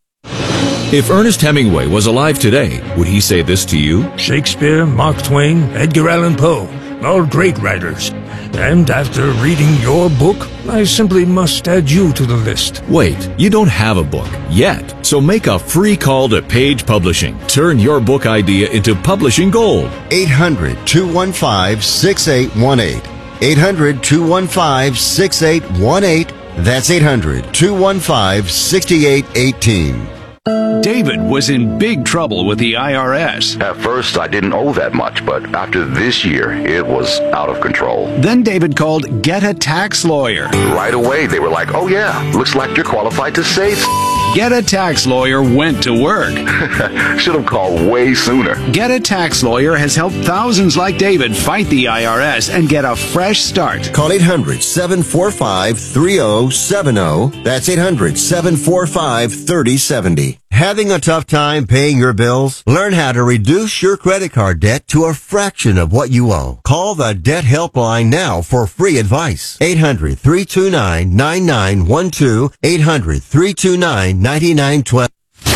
[SPEAKER 27] If Ernest Hemingway was alive today, would he say this to you?
[SPEAKER 28] Shakespeare, Mark Twain, Edgar Allan Poe.
[SPEAKER 3] all great writers. And after reading your book, I simply must add you to the list.
[SPEAKER 27] Wait, you don't have a book yet. So make a free call to Page Publishing. Turn your book idea into publishing gold.
[SPEAKER 4] eight hundred, two one five, six eight one eight. eight hundred, two one five, six eight one eight. That's eight hundred, two one five, six eight one eight.
[SPEAKER 2] David was in big trouble with the I R S.
[SPEAKER 7] At first, I didn't owe that much, but after this year, it was out of control.
[SPEAKER 2] Then David called Get a Tax Lawyer.
[SPEAKER 7] Right away, they were like, oh yeah, looks like you're qualified to save.
[SPEAKER 2] Get a Tax Lawyer went to work.
[SPEAKER 7] Should have called way sooner.
[SPEAKER 2] Get a Tax Lawyer has helped thousands like David fight the I R S and get a fresh start.
[SPEAKER 4] Call eight hundred, seven four five, three oh seven oh. That's eight hundred, seven four five, three oh seven oh. Having a tough time paying your bills? Learn how to reduce your credit card debt to a fraction of what you owe. Call the Debt Helpline now for free advice. eight hundred, three two nine, nine nine one two. eight hundred, three two nine, nine nine one two.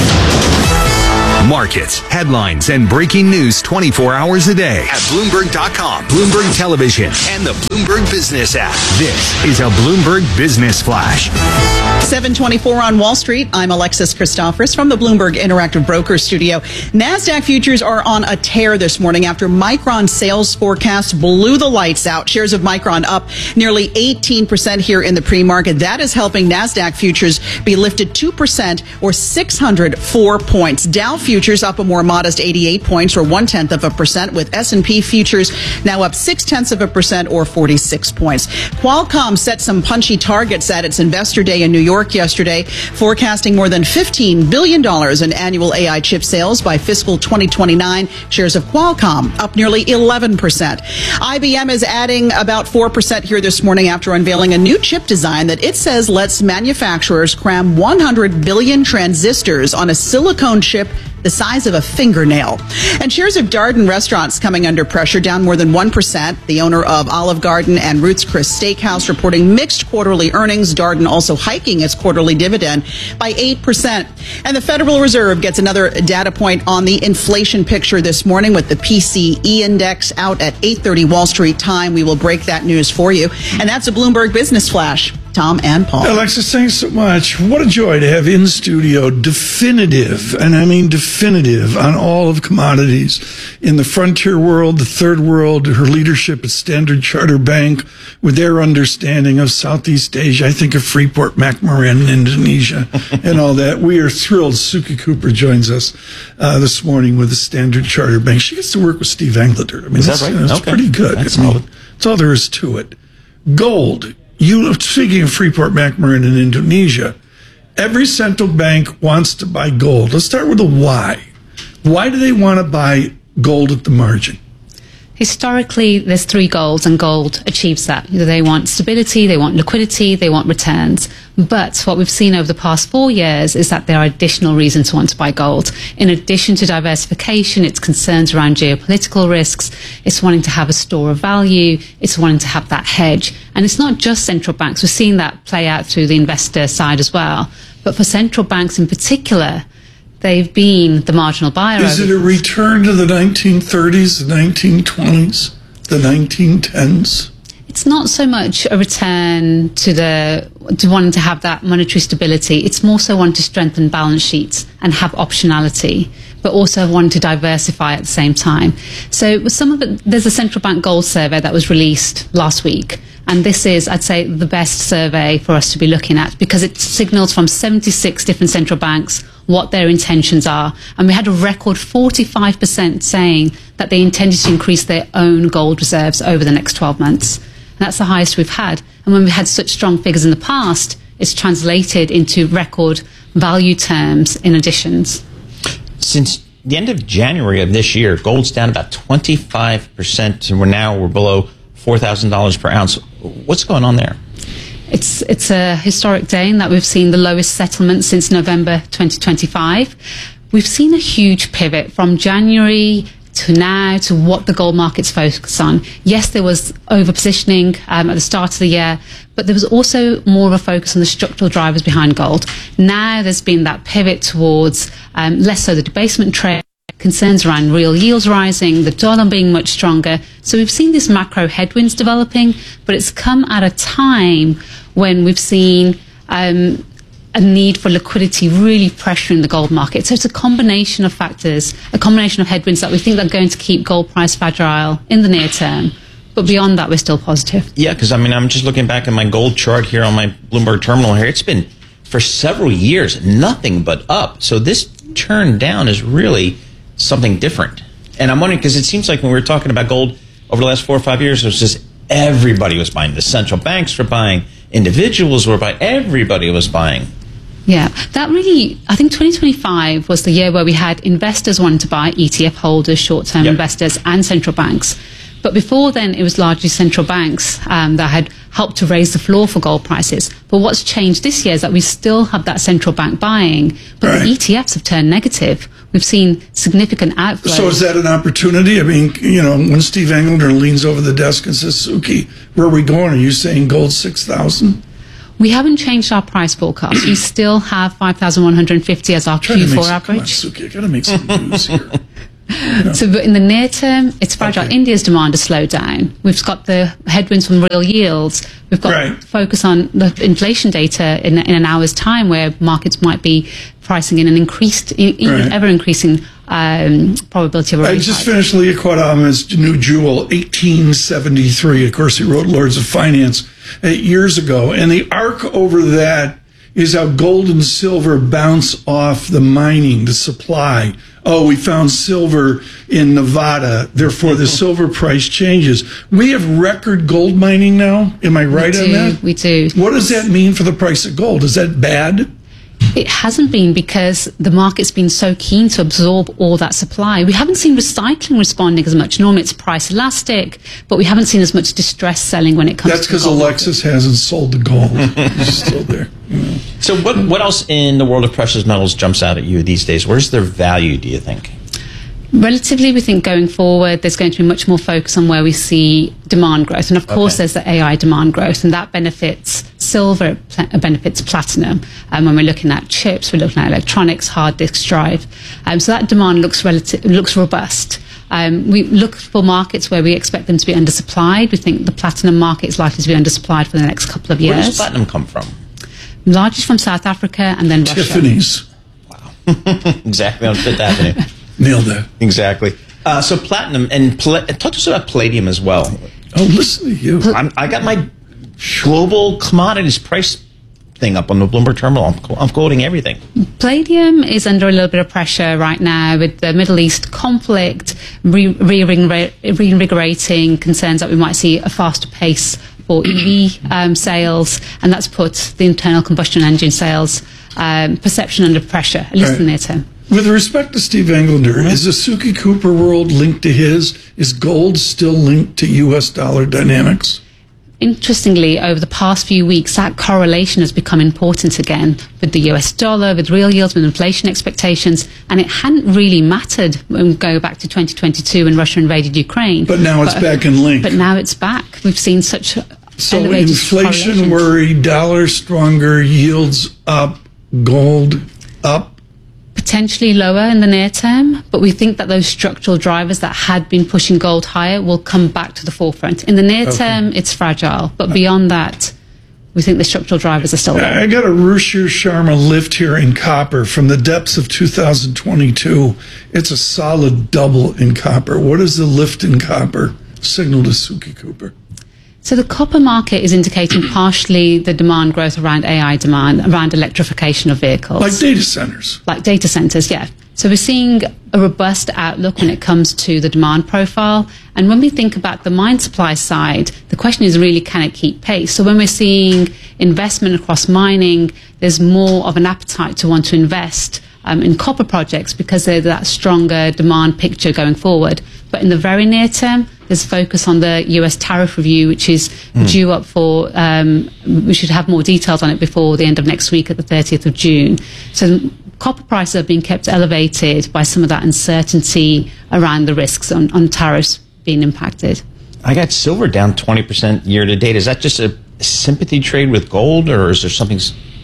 [SPEAKER 2] Markets, headlines, and breaking news twenty-four hours a day at Bloomberg dot com, Bloomberg Television, and the Bloomberg Business app. This is a Bloomberg Business Flash.
[SPEAKER 25] seven twenty-four on Wall Street. I'm Alexis Christophorous from the Bloomberg Interactive Brokers Studio. NASDAQ futures are on a tear this morning after Micron sales forecast blew the lights out. Shares of Micron up nearly eighteen percent here in the pre-market. That is helping NASDAQ futures be lifted two percent or six hundred four points. Dow futures up a more modest eighty-eight points or one-tenth of a percent, with S and P futures now up six-tenths of a percent or forty-six points. Qualcomm set some punchy targets at its investor day in New York yesterday, forecasting more than fifteen billion dollars in annual A I chip sales by fiscal twenty twenty-nine. Shares of Qualcomm up nearly eleven percent. I B M is adding about four percent here this morning after unveiling a new chip design that it says lets manufacturers cram one hundred billion transistors on a silicone chip the size of a fingernail. And shares of Darden Restaurants coming under pressure, down more than one percent. The owner of Olive Garden and Ruth's Chris Steakhouse reporting mixed quarterly earnings. Darden also hiking its quarterly dividend by eight percent. And the Federal Reserve gets another data point on the inflation picture this morning with the P C E index out at eight thirty Wall Street time. We will break that news for you. And that's a Bloomberg Business Flash. Tom and Paul.
[SPEAKER 23] Alexis, thanks so much. What a joy to have in studio definitive, and I mean definitive, on all of commodities in the frontier world, the third world, her leadership at Standard Chartered Bank, with their understanding of Southeast Asia. I think of Freeport McMoran in Indonesia and all that. We are thrilled Suki Cooper joins us uh, this morning with the Standard Chartered Bank. She gets to work with Steve Angleter. I mean,
[SPEAKER 24] is that right?
[SPEAKER 23] That's
[SPEAKER 24] okay.
[SPEAKER 23] pretty good. That's, I mean, that's all there is to it. Gold. You, speaking of Freeport McMoran in Indonesia, every central bank wants to buy gold. Let's start with the why. Why do they want to buy gold at the margin?
[SPEAKER 9] Historically, there's three goals, and gold achieves that. They want stability, they want liquidity, they want returns. But what we've seen over the past four years is that there are additional reasons to want to buy gold. In addition to diversification, it's concerns around geopolitical risks, it's wanting to have a store of value, it's wanting to have that hedge. And it's not just central banks. We're seeing that play out through the investor side as well. But for central banks in particular, they've been the marginal buyer.
[SPEAKER 23] Is it a return to the nineteen thirties, the nineteen twenties, the nineteen tens?
[SPEAKER 9] It's not so much a return to the to wanting to have that monetary stability. It's more so wanting to strengthen balance sheets and have optionality, but also wanting to diversify at the same time. So some of it, there's a central bank gold survey that was released last week. And this is, I'd say, the best survey for us to be looking at, because it signals from seventy-six different central banks what their intentions are. And we had a record forty-five percent saying that they intended to increase their own gold reserves over the next twelve months. And that's the highest we've had. And when we had such strong figures in the past, it's translated into record value terms in additions.
[SPEAKER 24] Since the end of January of this year, gold's down about twenty-five percent, and we're now we're below four thousand dollars per ounce. What's going on there?
[SPEAKER 9] It's it's a historic day in that we've seen the lowest settlement since November twenty twenty-five. We've seen a huge pivot from January to now to what the gold markets focus on. Yes, there was over-positioning um, at the start of the year, but there was also more of a focus on the structural drivers behind gold. Now there's been that pivot towards um, less so the debasement trade, concerns around real yields rising, the dollar being much stronger. So we've seen these macro headwinds developing, but it's come at a time when we've seen um, a need for liquidity really pressuring the gold market. So it's a combination of factors, a combination of headwinds that we think are going to keep gold price fragile in the near term. But beyond that, we're still positive.
[SPEAKER 24] Yeah, because I mean, I'm just looking back at my gold chart here on my Bloomberg terminal here. It's been for several years nothing but up. So this turn down is really something different. And I'm wondering, because it seems like when we were talking about gold over the last four or five years, it was just everybody was buying. The central banks were buying, individuals were buying, everybody was buying.
[SPEAKER 9] Yeah, that really, I think twenty twenty-five was the year where we had investors wanting to buy, E T F holders, short-term yep. investors, and central banks. But before then, it was largely central banks um, that had helped to raise the floor for gold prices. But what's changed this year is that we still have that central bank buying, but right. the E T Fs have turned negative. We've seen significant outflows.
[SPEAKER 23] So is that an opportunity? I mean, you know, when Steve Engelder leans over the desk and says, Suki, where are we going? Are you saying gold six thousand?
[SPEAKER 9] We haven't changed our price forecast. We still have five thousand one hundred fifty as our Q four average.
[SPEAKER 23] Come on, Suki, I got to make some news here.
[SPEAKER 9] Yeah. So but in the near term, it's fragile. Okay. India's demand has slowed down. We've got the headwinds from real yields. We've got right. focus on the inflation data in, in an hour's time, where markets might be pricing in an increased, in, right. ever increasing um, probability of a rate
[SPEAKER 23] I just
[SPEAKER 9] hike.
[SPEAKER 23] finished Lee Quadama's new jewel, eighteen seventy-three. Of course, he wrote Lords of Finance eight years ago. And the arc over that is how gold and silver bounce off the mining, the supply. Oh, we found silver in Nevada, therefore the silver price changes. We have record gold mining now. Am I right
[SPEAKER 9] we
[SPEAKER 23] on
[SPEAKER 9] do,
[SPEAKER 23] that?
[SPEAKER 9] We do.
[SPEAKER 23] What does that mean for the price of gold? Is that bad?
[SPEAKER 9] It hasn't been, because the market's been so keen to absorb all that supply. We haven't seen recycling responding as much. Normally it's price elastic, but we haven't seen as much distress selling when it comes
[SPEAKER 23] That's
[SPEAKER 9] to the
[SPEAKER 23] because
[SPEAKER 9] gold
[SPEAKER 23] Alexis
[SPEAKER 9] market.
[SPEAKER 23] hasn't sold the gold. It's still there. You know.
[SPEAKER 24] So what, what else in the world of precious metals jumps out at you these days? Where's their value, do you think?
[SPEAKER 9] Relatively, we think going forward, there's going to be much more focus on where we see demand growth. And of course, okay. there's the A I demand growth, and that benefits silver, pl- benefits platinum. And um, when we're looking at chips, we're looking at electronics, hard disk drive. Um, so that demand looks relative, looks robust. Um, we look for markets where we expect them to be undersupplied. We think the platinum market is likely to be undersupplied for the next couple of years.
[SPEAKER 24] Where does platinum come from?
[SPEAKER 9] Largely from South Africa and then Russia.
[SPEAKER 23] Tiffany's.
[SPEAKER 24] Wow. Exactly on Fifth Avenue.
[SPEAKER 23] Nailed it.
[SPEAKER 24] Exactly. Uh, so platinum, and pla- talk to us about palladium as well.
[SPEAKER 23] Oh, listen to you.
[SPEAKER 24] I'm, I got my global commodities price thing up on the Bloomberg terminal. I'm, I'm quoting everything.
[SPEAKER 9] Palladium is under a little bit of pressure right now with the Middle East conflict re- re- reinvigorating concerns that we might see a faster pace for E V um, sales, and that's put the internal combustion engine sales um, perception under pressure, at least right. in the near term.
[SPEAKER 23] With respect to Steve Engelder, is the Suki Cooper world linked to his? Is gold still linked to U S dollar dynamics?
[SPEAKER 9] Interestingly, over the past few weeks, that correlation has become important again with the U S dollar, with real yields, with inflation expectations, and it hadn't really mattered when we go back to twenty twenty-two when Russia invaded Ukraine.
[SPEAKER 23] But now it's
[SPEAKER 9] but,
[SPEAKER 23] back in link.
[SPEAKER 9] But now it's back. We've seen such
[SPEAKER 23] so inflation worry, dollar stronger, yields up, gold up.
[SPEAKER 9] Potentially lower in the near term, but we think that those structural drivers that had been pushing gold higher will come back to the forefront. In the near okay. term, it's fragile, but beyond that, we think the structural drivers are still there.
[SPEAKER 23] I got a Ruchir Sharma lift here in copper from the depths of two thousand twenty-two. It's a solid double in copper. What is the lift in copper signal to Suki Cooper?
[SPEAKER 9] So the copper market is indicating partially the demand growth around A I demand, around electrification of vehicles.
[SPEAKER 23] Like data centers.
[SPEAKER 9] Like data centers, yeah. So we're seeing a robust outlook when it comes to the demand profile. And when we think about the mine supply side, the question is really, can it keep pace? So when we're seeing investment across mining, there's more of an appetite to want to invest um, in copper projects because there's that stronger demand picture going forward. But in the very near term, there's focus on the U S tariff review, which is mm. due up for, um, we should have more details on it before the end of next week at the thirtieth of June. So copper prices are being kept elevated by some of that uncertainty around the risks on, on tariffs being impacted.
[SPEAKER 24] I got silver down twenty percent year to date. Is that just a sympathy trade with gold, or is there something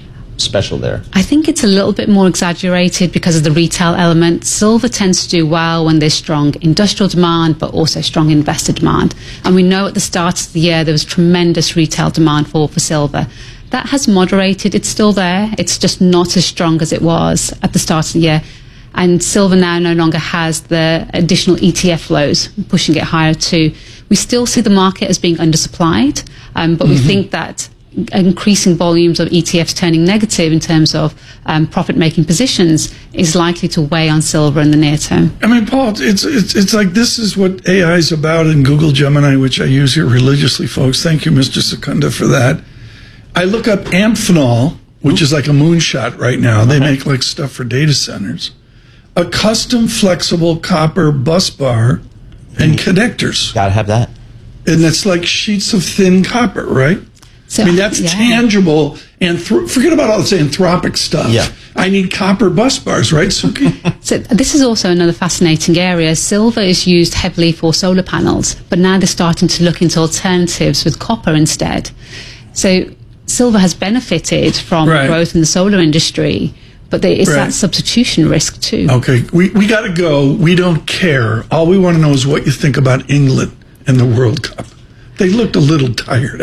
[SPEAKER 24] special there?
[SPEAKER 9] I think it's a little bit more exaggerated because of the retail element. Silver tends to do well when there's strong industrial demand, but also strong investor demand. And we know at the start of the year there was tremendous retail demand for, for silver. That has moderated. It's still there. It's just not as strong as it was at the start of the year. And silver now no longer has the additional E T F flows, pushing it higher too. We still see the market as being undersupplied, um, but mm-hmm. we think that increasing volumes of E T Fs turning negative in terms of um, profit-making positions is likely to weigh on silver in the near term.
[SPEAKER 23] I mean, Paul, it's it's it's like this is what A I is about in Google Gemini, which I use here religiously, folks. Thank you, Mister Secunda, for that. I look up Amphenol, which Ooh. is like a moonshot right now. They make like stuff for data centers. A custom flexible copper bus bar and connectors.
[SPEAKER 24] Gotta have that.
[SPEAKER 23] And that's like sheets of thin copper, right?
[SPEAKER 9] So,
[SPEAKER 23] I mean, that's
[SPEAKER 9] yeah.
[SPEAKER 23] tangible. And th- forget about all this anthropic stuff.
[SPEAKER 24] Yeah.
[SPEAKER 23] I need copper bus bars, right, Suki?
[SPEAKER 9] So this is also another fascinating area. Silver is used heavily for solar panels, but now they're starting to look into alternatives with copper instead. So silver has benefited from
[SPEAKER 23] right.
[SPEAKER 9] growth in the solar industry, but there is
[SPEAKER 23] right.
[SPEAKER 9] that substitution risk too.
[SPEAKER 23] Okay, we, we got to go. We don't care. All we want to know is what you think about England and the World Cup. They looked a little tired.